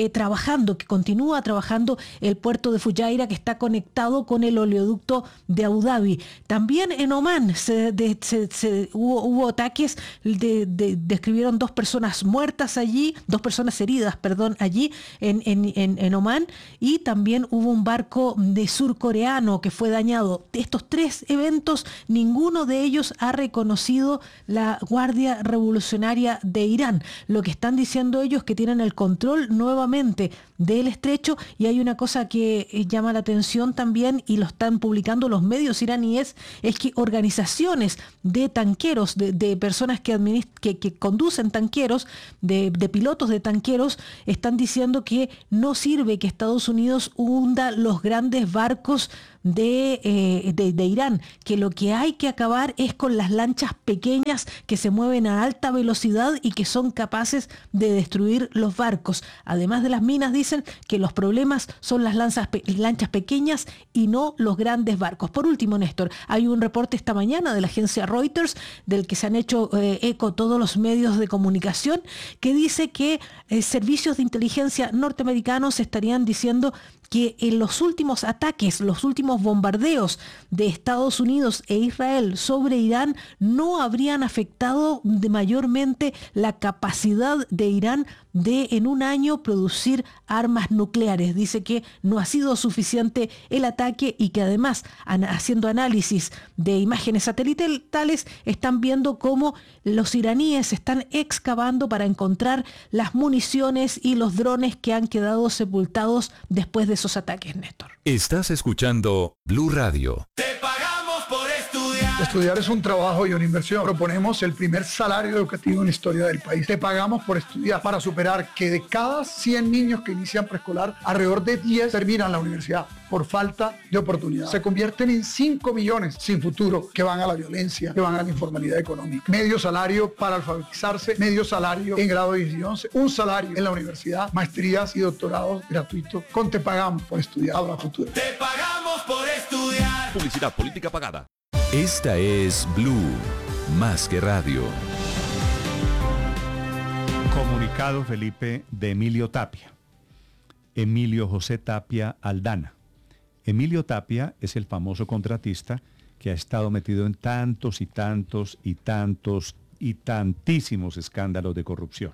trabajando el puerto de Fujairah, que está conectado con el oleoducto de Abu Dhabi. También en Omán hubo ataques, describieron 2 personas personas muertas allí, 2 personas heridas, perdón, allí en Omán, y también hubo un barco de surcoreano que fue dañado. De estos 3 eventos, ninguno de ellos ha reconocido la Guardia Revolucionaria de Irán. Lo que están diciendo ellos es que tienen el control nuevamente del estrecho, y hay una cosa que llama la atención también, y lo están publicando los medios iraníes, es que organizaciones de tanqueros, de personas que conducen tanqueros, de pilotos de tanqueros, están diciendo que no sirve que Estados Unidos hunda los grandes barcos de Irán, que lo que hay que acabar es con las lanchas pequeñas que se mueven a alta velocidad y que son capaces de destruir los barcos. Además de las minas, dicen que los problemas son las lanchas pequeñas y no los grandes barcos. Por último, Néstor, hay un reporte esta mañana de la agencia Reuters, del que se han hecho eco todos los medios de comunicación, que dice que servicios de inteligencia norteamericanos estarían diciendo que en los últimos ataques, los últimos bombardeos de Estados Unidos e Israel sobre Irán no habrían afectado mayormente la capacidad de Irán de en un año producir armas nucleares. Dice que no ha sido suficiente el ataque y que además, haciendo análisis de imágenes satelitales, están viendo cómo los iraníes están excavando para encontrar las municiones y los drones que han quedado sepultados después de esos ataques, Néstor. Estás escuchando Blue Radio. Estudiar es un trabajo y una inversión. Proponemos el primer salario educativo en la historia del país. Te pagamos por estudiar, para superar que de cada 100 niños que inician preescolar, alrededor de 10 terminan la universidad por falta de oportunidad. Se convierten en 5 millones sin futuro que van a la violencia, que van a la informalidad económica. Medio salario para alfabetizarse, medio salario en grado 10 y 11, un salario en la universidad, maestrías y doctorados gratuitos. Con Te Pagamos por Estudiar habrá futuro. Te pagamos por estudiar. Publicidad política pagada. Esta es Blue, más que radio. Comunicado, Felipe, de Emilio Tapia. Emilio José Tapia Aldana. Emilio Tapia es el famoso contratista que ha estado metido en tantos y tantos y tantos y tantísimos escándalos de corrupción,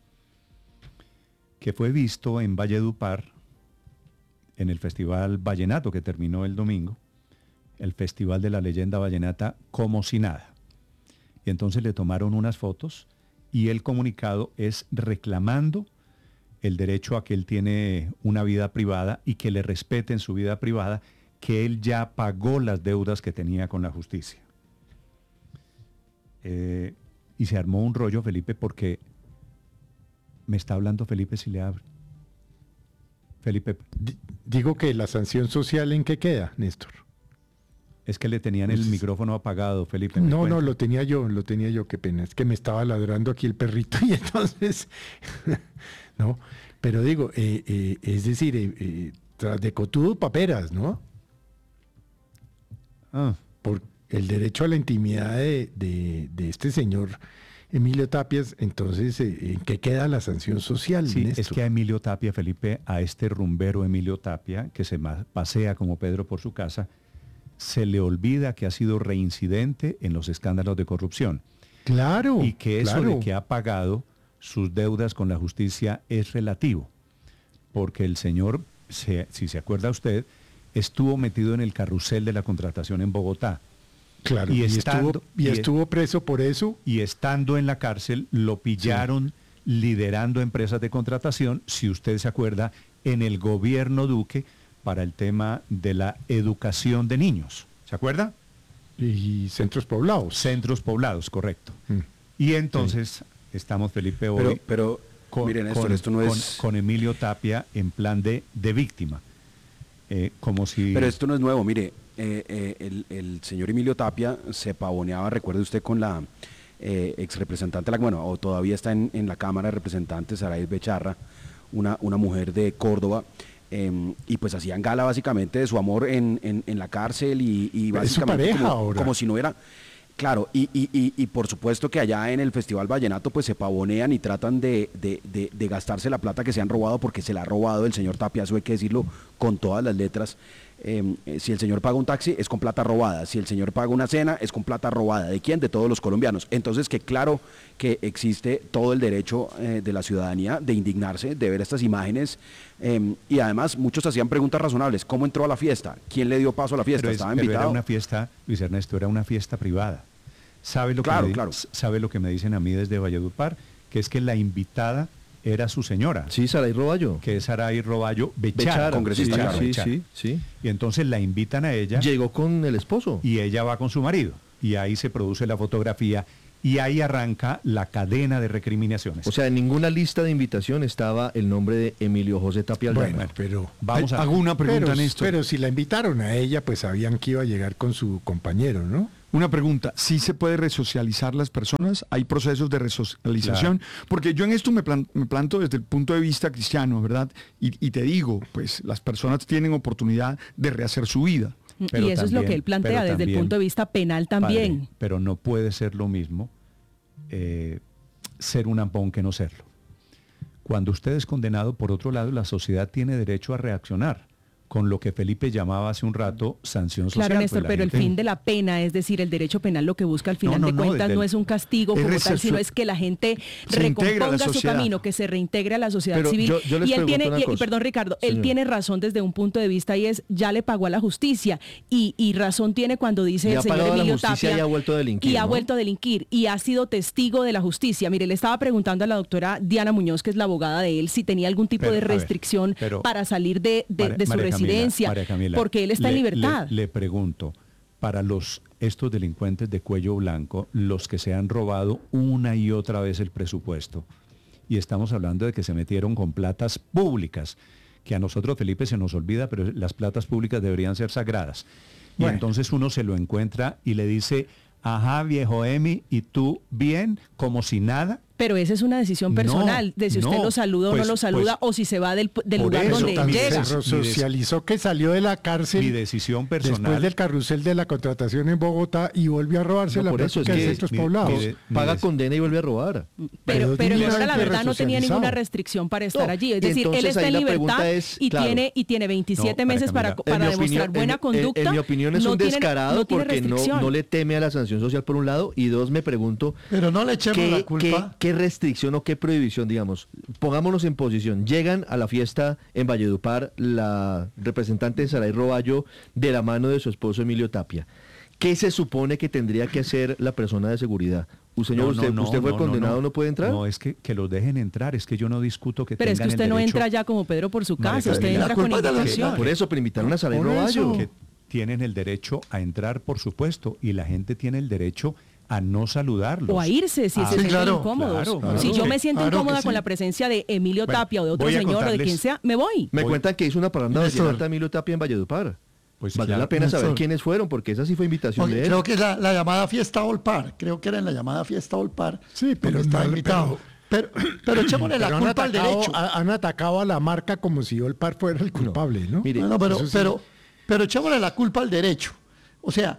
que fue visto en Valledupar en el Festival Vallenato que terminó el domingo, el Festival de la Leyenda Vallenata, como si nada. Y entonces le tomaron unas fotos y el comunicado es reclamando el derecho a que él tiene una vida privada y que le respeten su vida privada, que él ya pagó las deudas que tenía con la justicia. Y se armó un rollo, Felipe, porque me está hablando Felipe si le abre. Felipe. Digo que la sanción social, ¿en qué queda, Néstor? Es que le tenían el micrófono apagado, Felipe. No, lo tenía yo, qué pena. Es que me estaba ladrando aquí el perrito y entonces... no, pero digo, es decir, tras de cotudo paperas, ¿no? Por el derecho a la intimidad de este señor Emilio Tapia, entonces, ¿en qué queda la sanción social? Sí, Néstor? es que a Emilio Tapia, Felipe, a este rumbero Emilio Tapia, que se pasea como Pedro por su casa, se le olvida que ha sido reincidente en los escándalos de corrupción. Claro. Y que eso de que ha pagado sus deudas con la justicia es relativo. Porque el señor, si se acuerda usted, estuvo metido en el carrusel de la contratación en Bogotá. Claro, y estuvo preso por eso. Y estando en la cárcel, lo pillaron liderando empresas de contratación, si usted se acuerda, en el gobierno Duque, para el tema de la educación de niños. ¿Se acuerda? Y centros poblados. Centros poblados, correcto. Y entonces estamos, Felipe, hoy pero miren, Néstor, esto no es... con Emilio Tapia en plan de víctima. Como si... Pero esto no es nuevo, mire, el señor Emilio Tapia se pavoneaba, recuerde usted, con la ex representante, o todavía está en la Cámara de Representantes, Saraís Becharra, una mujer de Córdoba, y pues hacían gala básicamente de su amor en la cárcel y básicamente es su pareja ahora. Como si no era... Claro, y por supuesto que allá en el Festival Vallenato pues se pavonean y tratan de gastarse la plata que se han robado, porque se la ha robado el señor Tapia, eso hay que decirlo con todas las letras. Si el señor paga un taxi, es con plata robada. Si el señor paga una cena, es con plata robada. ¿De quién? De todos los colombianos. Entonces, que claro que existe todo el derecho de la ciudadanía de indignarse, de ver estas imágenes. Y además, muchos hacían preguntas razonables. ¿Cómo entró a la fiesta? ¿Quién le dio paso a la fiesta? ¿Estaba invitado? Era una fiesta, Luis Ernesto, era una fiesta privada. ¿Sabe lo que me dicen a mí desde Valledupar? Que es que la invitada era su señora. Sí, Saray Roballo. Que es Saray Roballo Bechara, congresista. Sí. Y entonces la invitan a ella. Llegó con el esposo. Y ella va con su marido. Y ahí se produce la fotografía. Y ahí arranca la cadena de recriminaciones. O sea, en ninguna lista de invitación estaba el nombre de Emilio José Tapia Aldana. Bueno, pero hago una pregunta, Néstor. Pero si la invitaron a ella, pues sabían que iba a llegar con su compañero, ¿no? Una pregunta, ¿sí se puede resocializar las personas? ¿Hay procesos de resocialización? Claro. Porque yo en esto me planto desde el punto de vista cristiano, ¿verdad? Y te digo, pues las personas tienen oportunidad de rehacer su vida. Pero y eso también, es lo que él plantea desde el punto de vista penal también. Padre, pero no puede ser lo mismo ser un ampón que no serlo. Cuando usted es condenado, por otro lado, la sociedad tiene derecho a reaccionar con lo que Felipe llamaba hace un rato sanción social. Claro, Néstor, pero el fin de la pena, es decir, el derecho penal lo que busca al final de cuentas no es un castigo como tal, sino es que la gente recomponga su camino, que se reintegre a la sociedad civil. Y él tiene, perdón Ricardo, señor, él tiene razón desde un punto de vista y es, ya le pagó a la justicia y razón tiene cuando dice el señor Emilio Tapia y ha vuelto a delinquir, y ha vuelto a delinquir y ha sido testigo de la justicia. Mire, le estaba preguntando a la doctora Diana Muñoz, que es la abogada de él, si tenía algún tipo de restricción para salir de su residencia, porque él está en libertad. Le pregunto, para estos delincuentes de cuello blanco, los que se han robado una y otra vez el presupuesto, y estamos hablando de que se metieron con platas públicas, que a nosotros, Felipe, se nos olvida, pero las platas públicas deberían ser sagradas. Bueno. Y entonces uno se lo encuentra y le dice, ajá, viejo Emi, ¿y tú bien? Como si nada. Pero esa es una decisión personal, de si usted lo saluda o no lo saluda, o si se va del lugar donde llega. Se socializó que salió de la cárcel. Mi decisión personal. Después del carrusel de la contratación en Bogotá y volvió a robarse la práctica de centros poblados. Paga condena y vuelve a robar. Pero la verdad no tenía ninguna restricción para estar allí. Es decir, él está en libertad y tiene 27 meses para demostrar buena conducta. En mi opinión es un descarado porque no le teme a la sanción social por un lado, y dos, me pregunto. Pero no le echemos la culpa. ¿Qué restricción o qué prohibición, digamos? Pongámonos en posición. Llegan a la fiesta en Valledupar la representante de Saray Roballo de la mano de su esposo Emilio Tapia. ¿Qué se supone que tendría que hacer la persona de seguridad? ¿Usted fue condenado, no puede entrar? No, es que los dejen entrar, es que yo no discuto que pero tengan el derecho. Pero es que usted no entra ya como Pedro por su casa, usted entra con invitación. Por eso, pero invitaron a Saray Roballo. Que tienen el derecho a entrar, por supuesto, y la gente tiene el derecho a no saludarlos. O a irse si se sienten incómodos. Claro, si yo me siento incómoda con la presencia de Emilio Tapia o de otro señor o de quien sea, me voy. Me cuentan que hizo una parranda de Emilio Tapia en Valledupar. Pues vale la pena saber quiénes fueron, porque esa sí fue invitación de él. Creo que es la llamada Fiesta Olpar. Creo que era en la llamada Fiesta Olpar. Sí, pero está invitado. Pero echémosle la culpa al derecho. Han atacado a la marca como si Olpar fuera el culpable, ¿no? Mire, pero echémosle la culpa al derecho. O sea,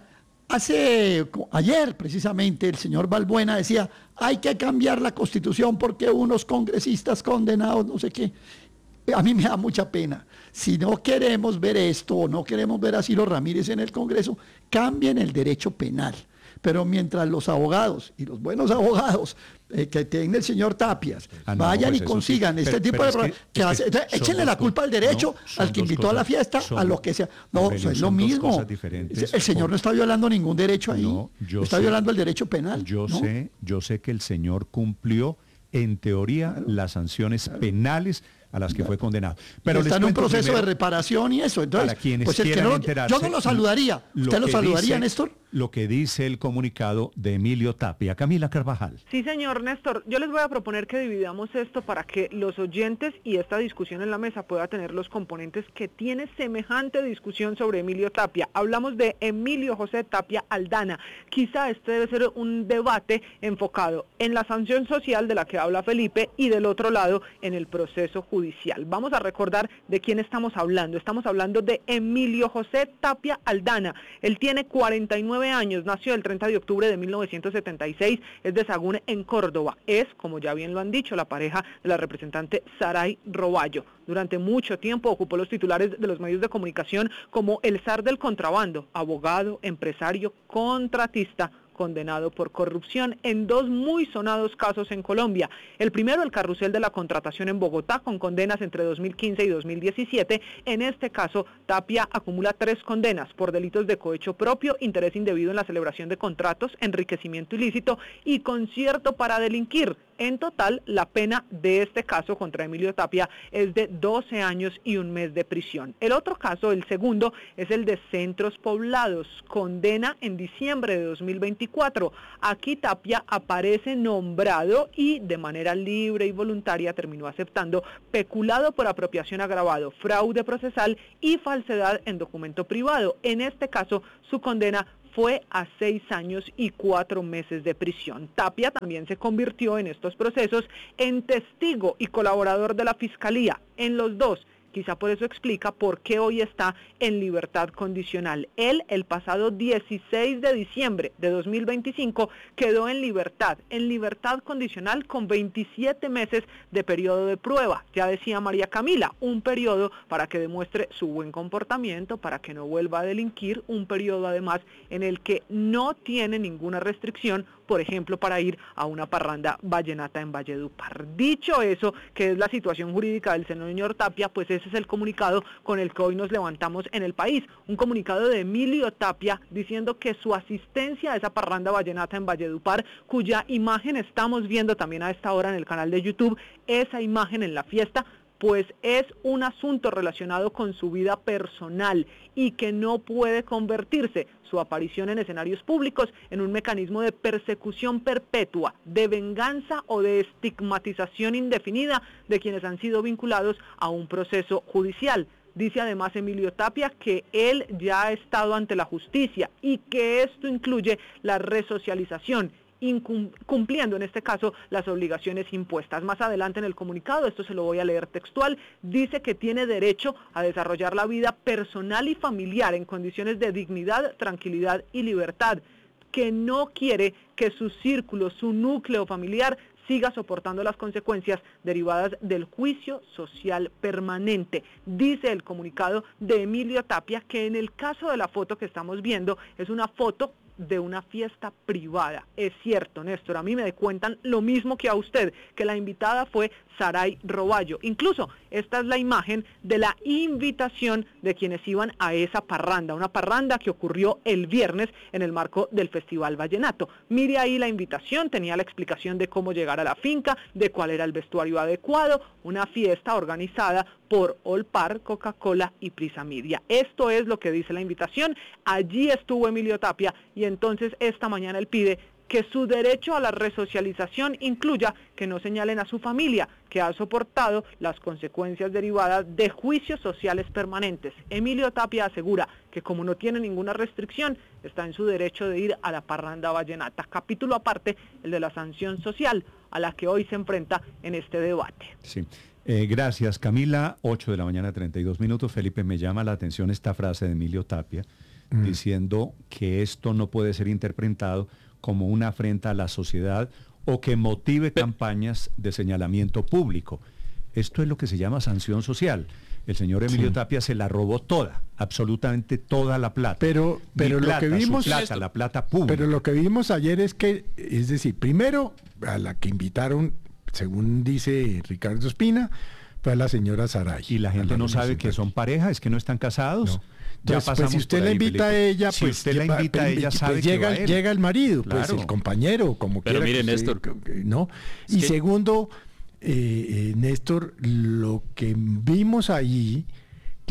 ayer precisamente el señor Balbuena decía, hay que cambiar la Constitución porque unos congresistas condenados, no sé qué. A mí me da mucha pena. Si no queremos ver esto o no queremos ver a Ciro Ramírez en el Congreso, cambien el derecho penal. Pero mientras los abogados y los buenos abogados que tiene el señor Tapias vayan y consigan este tipo de... échenle la culpa al derecho, al que invitó a la fiesta, a lo que sea. No, eso es lo mismo. El señor no está violando ningún derecho ahí. Está violando el derecho penal. Yo sé que el señor cumplió, en teoría, las sanciones penales a las que fue condenado. Pero está en un proceso de reparación y eso. Entonces, para quienes quieran enterarse, yo no lo saludaría. ¿Usted lo saludaría, Néstor? Lo que dice el comunicado de Emilio Tapia. Camila Carvajal. Sí, señor Néstor. Yo les voy a proponer que dividamos esto para que los oyentes y esta discusión en la mesa pueda tener los componentes que tiene semejante discusión sobre Emilio Tapia. Hablamos de Emilio José Tapia Aldana. Quizá este debe ser un debate enfocado en la sanción social de la que habla Felipe y del otro lado en el proceso judicial judicial. Vamos a recordar de quién estamos hablando. Estamos hablando de Emilio José Tapia Aldana. Él tiene 49 años, nació el 30 de octubre de 1976, es de Sagún en Córdoba. Es, como ya bien lo han dicho, la pareja de la representante Saray Roballo. Durante mucho tiempo ocupó los titulares de los medios de comunicación como el zar del contrabando, abogado, empresario, contratista, condenado por corrupción en dos muy sonados casos en Colombia. El primero, el carrusel de la contratación en Bogotá, con condenas entre 2015 y 2017. En este caso, Tapia acumula 3 condenas por delitos de cohecho propio, interés indebido en la celebración de contratos, enriquecimiento ilícito y concierto para delinquir. En total, la pena de este caso contra Emilio Tapia es de 12 años y 1 mes de prisión. El otro caso, el segundo, es el de Centros Poblados, condena en diciembre de 2024. Aquí Tapia aparece nombrado y de manera libre y voluntaria terminó aceptando peculado por apropiación agravado, fraude procesal y falsedad en documento privado. En este caso, su condena fue a 6 años y 4 meses de prisión. Tapia también se convirtió en estos procesos en testigo y colaborador de la Fiscalía. En los dos, quizá por eso explica por qué hoy está en libertad condicional. Él, el pasado 16 de diciembre de 2025, quedó en libertad condicional con 27 meses de periodo de prueba. Ya decía María Camila, un periodo para que demuestre su buen comportamiento, para que no vuelva a delinquir, un periodo además en el que no tiene ninguna restricción, por ejemplo, para ir a una parranda vallenata en Valledupar. Dicho eso, que es la situación jurídica del señor Tapia, pues ese es el comunicado con el que hoy nos levantamos en el país. Un comunicado de Emilio Tapia diciendo que su asistencia a esa parranda vallenata en Valledupar, cuya imagen estamos viendo también a esta hora en el canal de YouTube, esa imagen en la fiesta, pues es un asunto relacionado con su vida personal y que no puede convertirse su aparición en escenarios públicos en un mecanismo de persecución perpetua, de venganza o de estigmatización indefinida de quienes han sido vinculados a un proceso judicial. Dice además Emilio Tapia que él ya ha estado ante la justicia y que esto incluye la resocialización, cumpliendo en este caso las obligaciones impuestas. Más adelante en el comunicado, esto se lo voy a leer textual, dice que tiene derecho a desarrollar la vida personal y familiar en condiciones de dignidad, tranquilidad y libertad, que no quiere que su círculo, su núcleo familiar siga soportando las consecuencias derivadas del juicio social permanente. Dice el comunicado de Emilio Tapia que en el caso de la foto que estamos viendo es una foto de una fiesta privada. Es cierto, Néstor, a mí me cuentan lo mismo que a usted, que la invitada fue Saray Roballo. Incluso esta es la imagen de la invitación de quienes iban a esa parranda, una parranda que ocurrió el viernes en el marco del Festival Vallenato. Mire ahí la invitación, tenía la explicación de cómo llegar a la finca, de cuál era el vestuario adecuado, una fiesta organizada por Olpar, Coca-Cola y Prisa Media. Esto es lo que dice la invitación. Allí estuvo Emilio Tapia y entonces esta mañana él pide que su derecho a la resocialización incluya que no señalen a su familia, que ha soportado las consecuencias derivadas de juicios sociales permanentes. Emilio Tapia asegura que como no tiene ninguna restricción, está en su derecho de ir a la parranda vallenata. Capítulo aparte, el de la sanción social, a la que hoy se enfrenta en este debate. Sí. Gracias, Camila. 8 de la mañana, 32 minutos. Felipe, me llama la atención esta frase de Emilio Tapia, diciendo que esto no puede ser interpretado como una afrenta a la sociedad o que motive campañas de señalamiento público. Esto es lo que se llama sanción social. El señor Emilio Tapia se la robó toda, absolutamente toda la plata. Pero plata, lo que vimos, la plata pública. Pero lo que vimos ayer es que, es decir, primero a la que invitaron, según dice Ricardo Espina, fue a la señora Saray. Y la gente no sabe que son pareja, es que no están casados. No. Entonces, pues, si usted la invita a ella, si usted la invita a ella, sabe llega, que llega el marido, claro, pues el compañero, como pero quiera. Pero mire, Néstor, ¿no? Y segundo, Néstor, lo que vimos ahí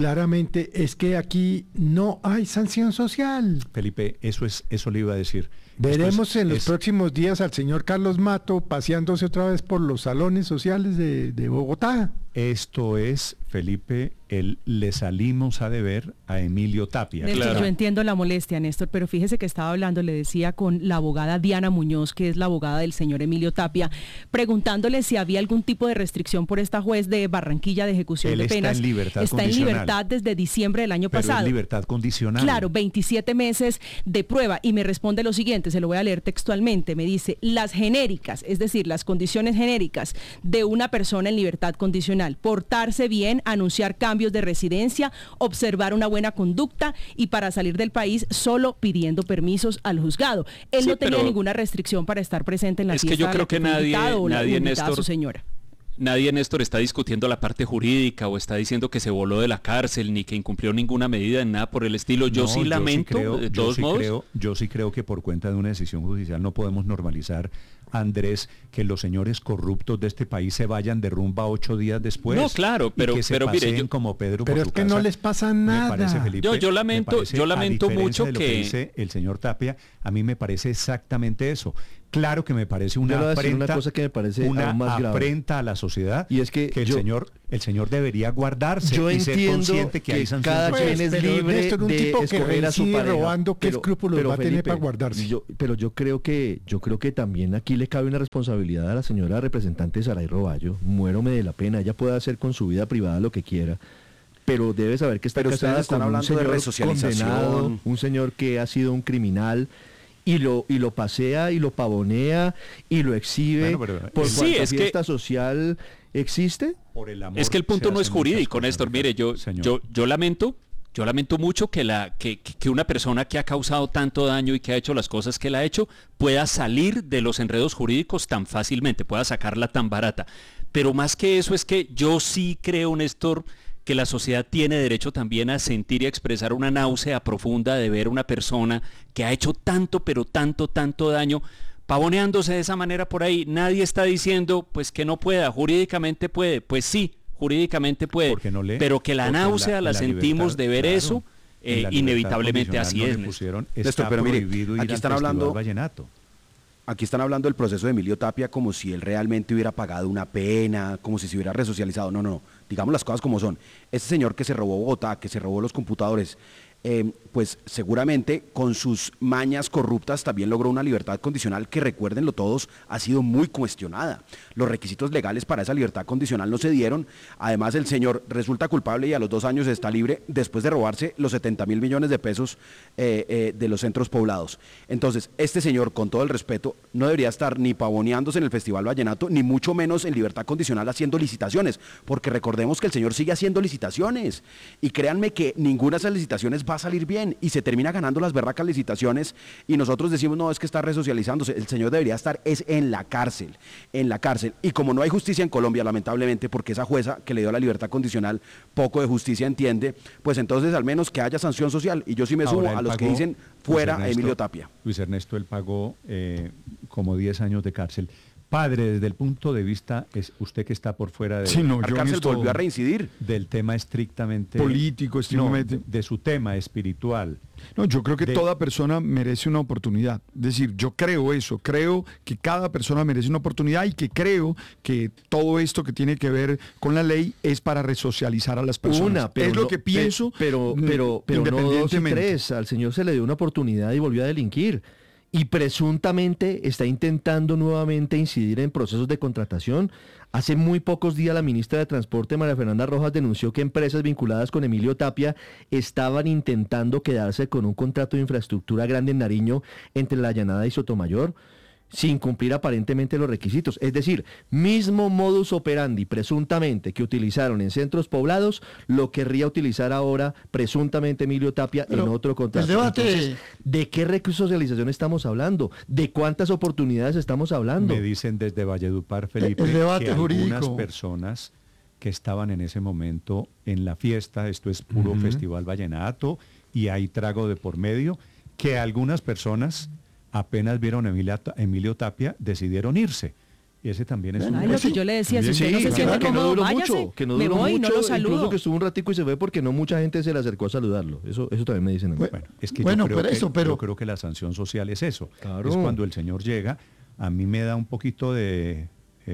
claramente es que aquí no hay sanción social. Felipe, eso le iba a decir. Veremos en los próximos días al señor Carlos Mato paseándose otra vez por los salones sociales de Bogotá. Esto es, Felipe, le salimos a deber a Emilio Tapia. Yo entiendo la molestia, Néstor, pero fíjese que estaba hablando, le decía, con la abogada Diana Muñoz, que es la abogada del señor Emilio Tapia, preguntándole si había algún tipo de restricción por esta juez de Barranquilla de ejecución de penas. Está en libertad desde diciembre del año pasado. En libertad condicional. Claro, 27 meses de prueba. Y me responde lo siguiente, se lo voy a leer textualmente. Me dice, las genéricas, es decir, las condiciones genéricas de una persona en libertad condicional: portarse bien, anunciar cambios de residencia, observar una buena conducta y para salir del país solo pidiendo permisos al juzgado. Él no tenía ninguna restricción para estar presente en la fiesta. Es que yo creo que nadie, Néstor, su señora. Nadie, Néstor, está discutiendo la parte jurídica o está diciendo que se voló de la cárcel ni que incumplió ninguna medida en nada por el estilo. Yo sí lamento, de todos modos. Yo sí creo que por cuenta de una decisión judicial no podemos normalizar, Andrés, que los señores corruptos de este país se vayan de rumba 8 días después. No, claro, pero mire, como Pedro pero por es que casa. No les pasa nada. Me parece, Felipe, yo lamento mucho de lo que dice el señor Tapia, a mí me parece exactamente eso. Claro que me parece una afrenta a la sociedad, y es que el señor debería guardarse y ser consciente que hay sanciones. Cada quien es libre de escoger a su pareja. Robando, ¿qué escrúpulos va a tener para guardarse? Pero yo creo que también aquí le cabe una responsabilidad a la señora representante Saray Roballo. Muérome de la pena, ella puede hacer con su vida privada lo que quiera, pero debe saber que está casada con un señor condenado, un señor que ha sido un criminal. Y lo pasea y lo pavonea y lo exhibe por cuanta fiesta social existe. Por el amor es que el punto no es jurídico, Néstor. Mire, yo lamento mucho que una persona que ha causado tanto daño y que ha hecho las cosas que él ha hecho pueda salir de los enredos jurídicos tan fácilmente, pueda sacarla tan barata. Pero más que eso es que yo sí creo, Néstor, que la sociedad tiene derecho también a sentir y a expresar una náusea profunda de ver una persona que ha hecho tanto, pero tanto daño, pavoneándose de esa manera por ahí. Nadie está diciendo pues que no pueda, jurídicamente puede, pues sí, jurídicamente puede, pero que la náusea la sentimos de ver eso, inevitablemente así es. Pero mire, aquí están hablando del proceso de Emilio Tapia como si él realmente hubiera pagado una pena, como si se hubiera resocializado. No, digamos las cosas como son. Este señor que se robó Bogotá, que se robó los computadores, pues seguramente con sus mañas corruptas también logró una libertad condicional que, recuérdenlo todos, ha sido muy cuestionada. Los requisitos legales para esa libertad condicional no se dieron. Además, el señor resulta culpable y a los 2 años está libre después de robarse los 70.000 millones de pesos de los centros poblados. Entonces, este señor, con todo el respeto, no debería estar ni pavoneándose en el Festival Vallenato, ni mucho menos en libertad condicional haciendo licitaciones, porque recordemos que el señor sigue haciendo licitaciones y créanme que ninguna de esas licitaciones va a salir bien y se termina ganando las berracas licitaciones y nosotros decimos no, es que está resocializándose. El señor debería estar en la cárcel, y como no hay justicia en Colombia, lamentablemente, porque esa jueza que le dio la libertad condicional poco de justicia entiende, pues entonces al menos que haya sanción social, y yo sí me sumo a los que dicen fuera a Emilio Tapia. Luis Ernesto, él pagó como 10 años de cárcel. Padre, desde el punto de vista, es usted que está por fuera de la cárcel, volvió a reincidir del tema estrictamente político, de su tema espiritual. No, yo creo que toda persona merece una oportunidad. Es decir, yo creo eso, creo que cada persona merece una oportunidad y que creo que todo esto que tiene que ver con la ley es para resocializar a las personas. Es lo que pienso, pero no 2 y 3. Al señor se le dio una oportunidad y volvió a delinquir. Y presuntamente está intentando nuevamente incidir en procesos de contratación. Hace muy pocos días la ministra de Transporte, María Fernanda Rojas, denunció que empresas vinculadas con Emilio Tapia estaban intentando quedarse con un contrato de infraestructura grande en Nariño entre La Llanada y Sotomayor, sin cumplir aparentemente los requisitos. Es decir, mismo modus operandi presuntamente que utilizaron en centros poblados, lo querría utilizar ahora presuntamente Emilio Tapia en otro contrato. Entonces, ¿de qué resocialización estamos hablando? ¿De cuántas oportunidades estamos hablando? Me dicen desde Valledupar, Felipe, que algunas personas que estaban en ese momento en la fiesta, esto es puro Festival Vallenato y hay trago de por medio, que algunas personas apenas vieron a Emilio Tapia, decidieron irse. Ese también es lo que yo le decía, si usted no se siente cómodo, váyase, me voy, no lo saludo. Incluso que estuvo un ratico y se fue porque no mucha gente se le acercó a saludarlo. Eso también me dicen a mí. Bueno, es que yo creo que la sanción social es eso. Claro. Es cuando el señor llega, a mí me da un poquito de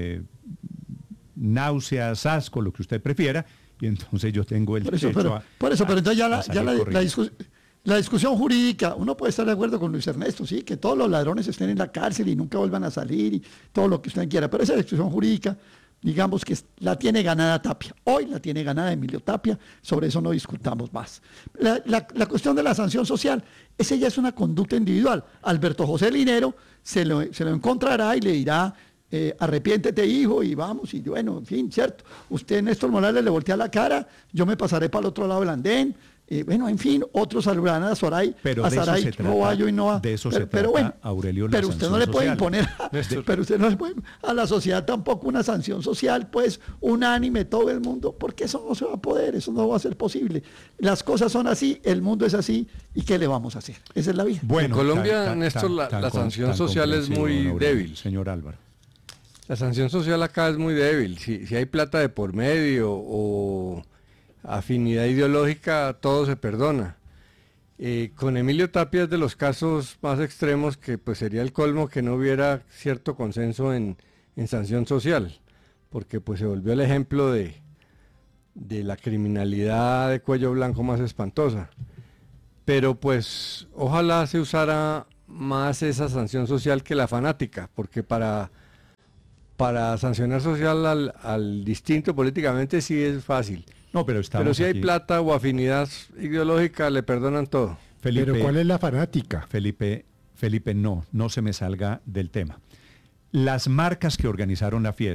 náuseas, asco, lo que usted prefiera, y entonces yo tengo el derecho pero entonces ya la discusión jurídica, uno puede estar de acuerdo con Luis Ernesto, sí, que todos los ladrones estén en la cárcel y nunca vuelvan a salir y todo lo que usted quiera, pero esa discusión jurídica, digamos que la tiene ganada Tapia. Hoy la tiene ganada Emilio Tapia, sobre eso no discutamos más. La cuestión de la sanción social, esa ya es una conducta individual. Alberto José Linero se lo encontrará y le dirá, arrepiéntete, hijo, y vamos, y bueno, en fin, cierto. Usted, Néstor Morales, le voltea la cara, yo me pasaré para el otro lado del andén. Bueno, en fin, otros saludarán a Saray, Roballo y Noa. De eso se trata, bueno, Aurelio, pero usted no le puede imponer, pero usted no le puede a la sociedad tampoco una sanción social, pues, unánime, todo el mundo, porque eso no se va a poder, eso no va a ser posible. Las cosas son así, el mundo es así, ¿y qué le vamos a hacer? Esa es la vida. Bueno, en Colombia, Néstor, la sanción social es muy débil. Señor Álvaro. La sanción social acá es muy débil. Si hay plata de por medio o afinidad ideológica, todo se perdona. Con Emilio Tapia es de los casos más extremos que pues sería el colmo que no hubiera cierto consenso en sanción social, porque pues se volvió el ejemplo de la criminalidad de cuello blanco más espantosa. Pero pues ojalá se usara más esa sanción social que la fanática, porque para sancionar social al distinto políticamente sí es fácil. No, pero si hay plata o afinidad ideológica, le perdonan todo. Felipe, pero ¿cuál es la fanática? Felipe, no se me salga del tema. Las marcas que organizaron la fiesta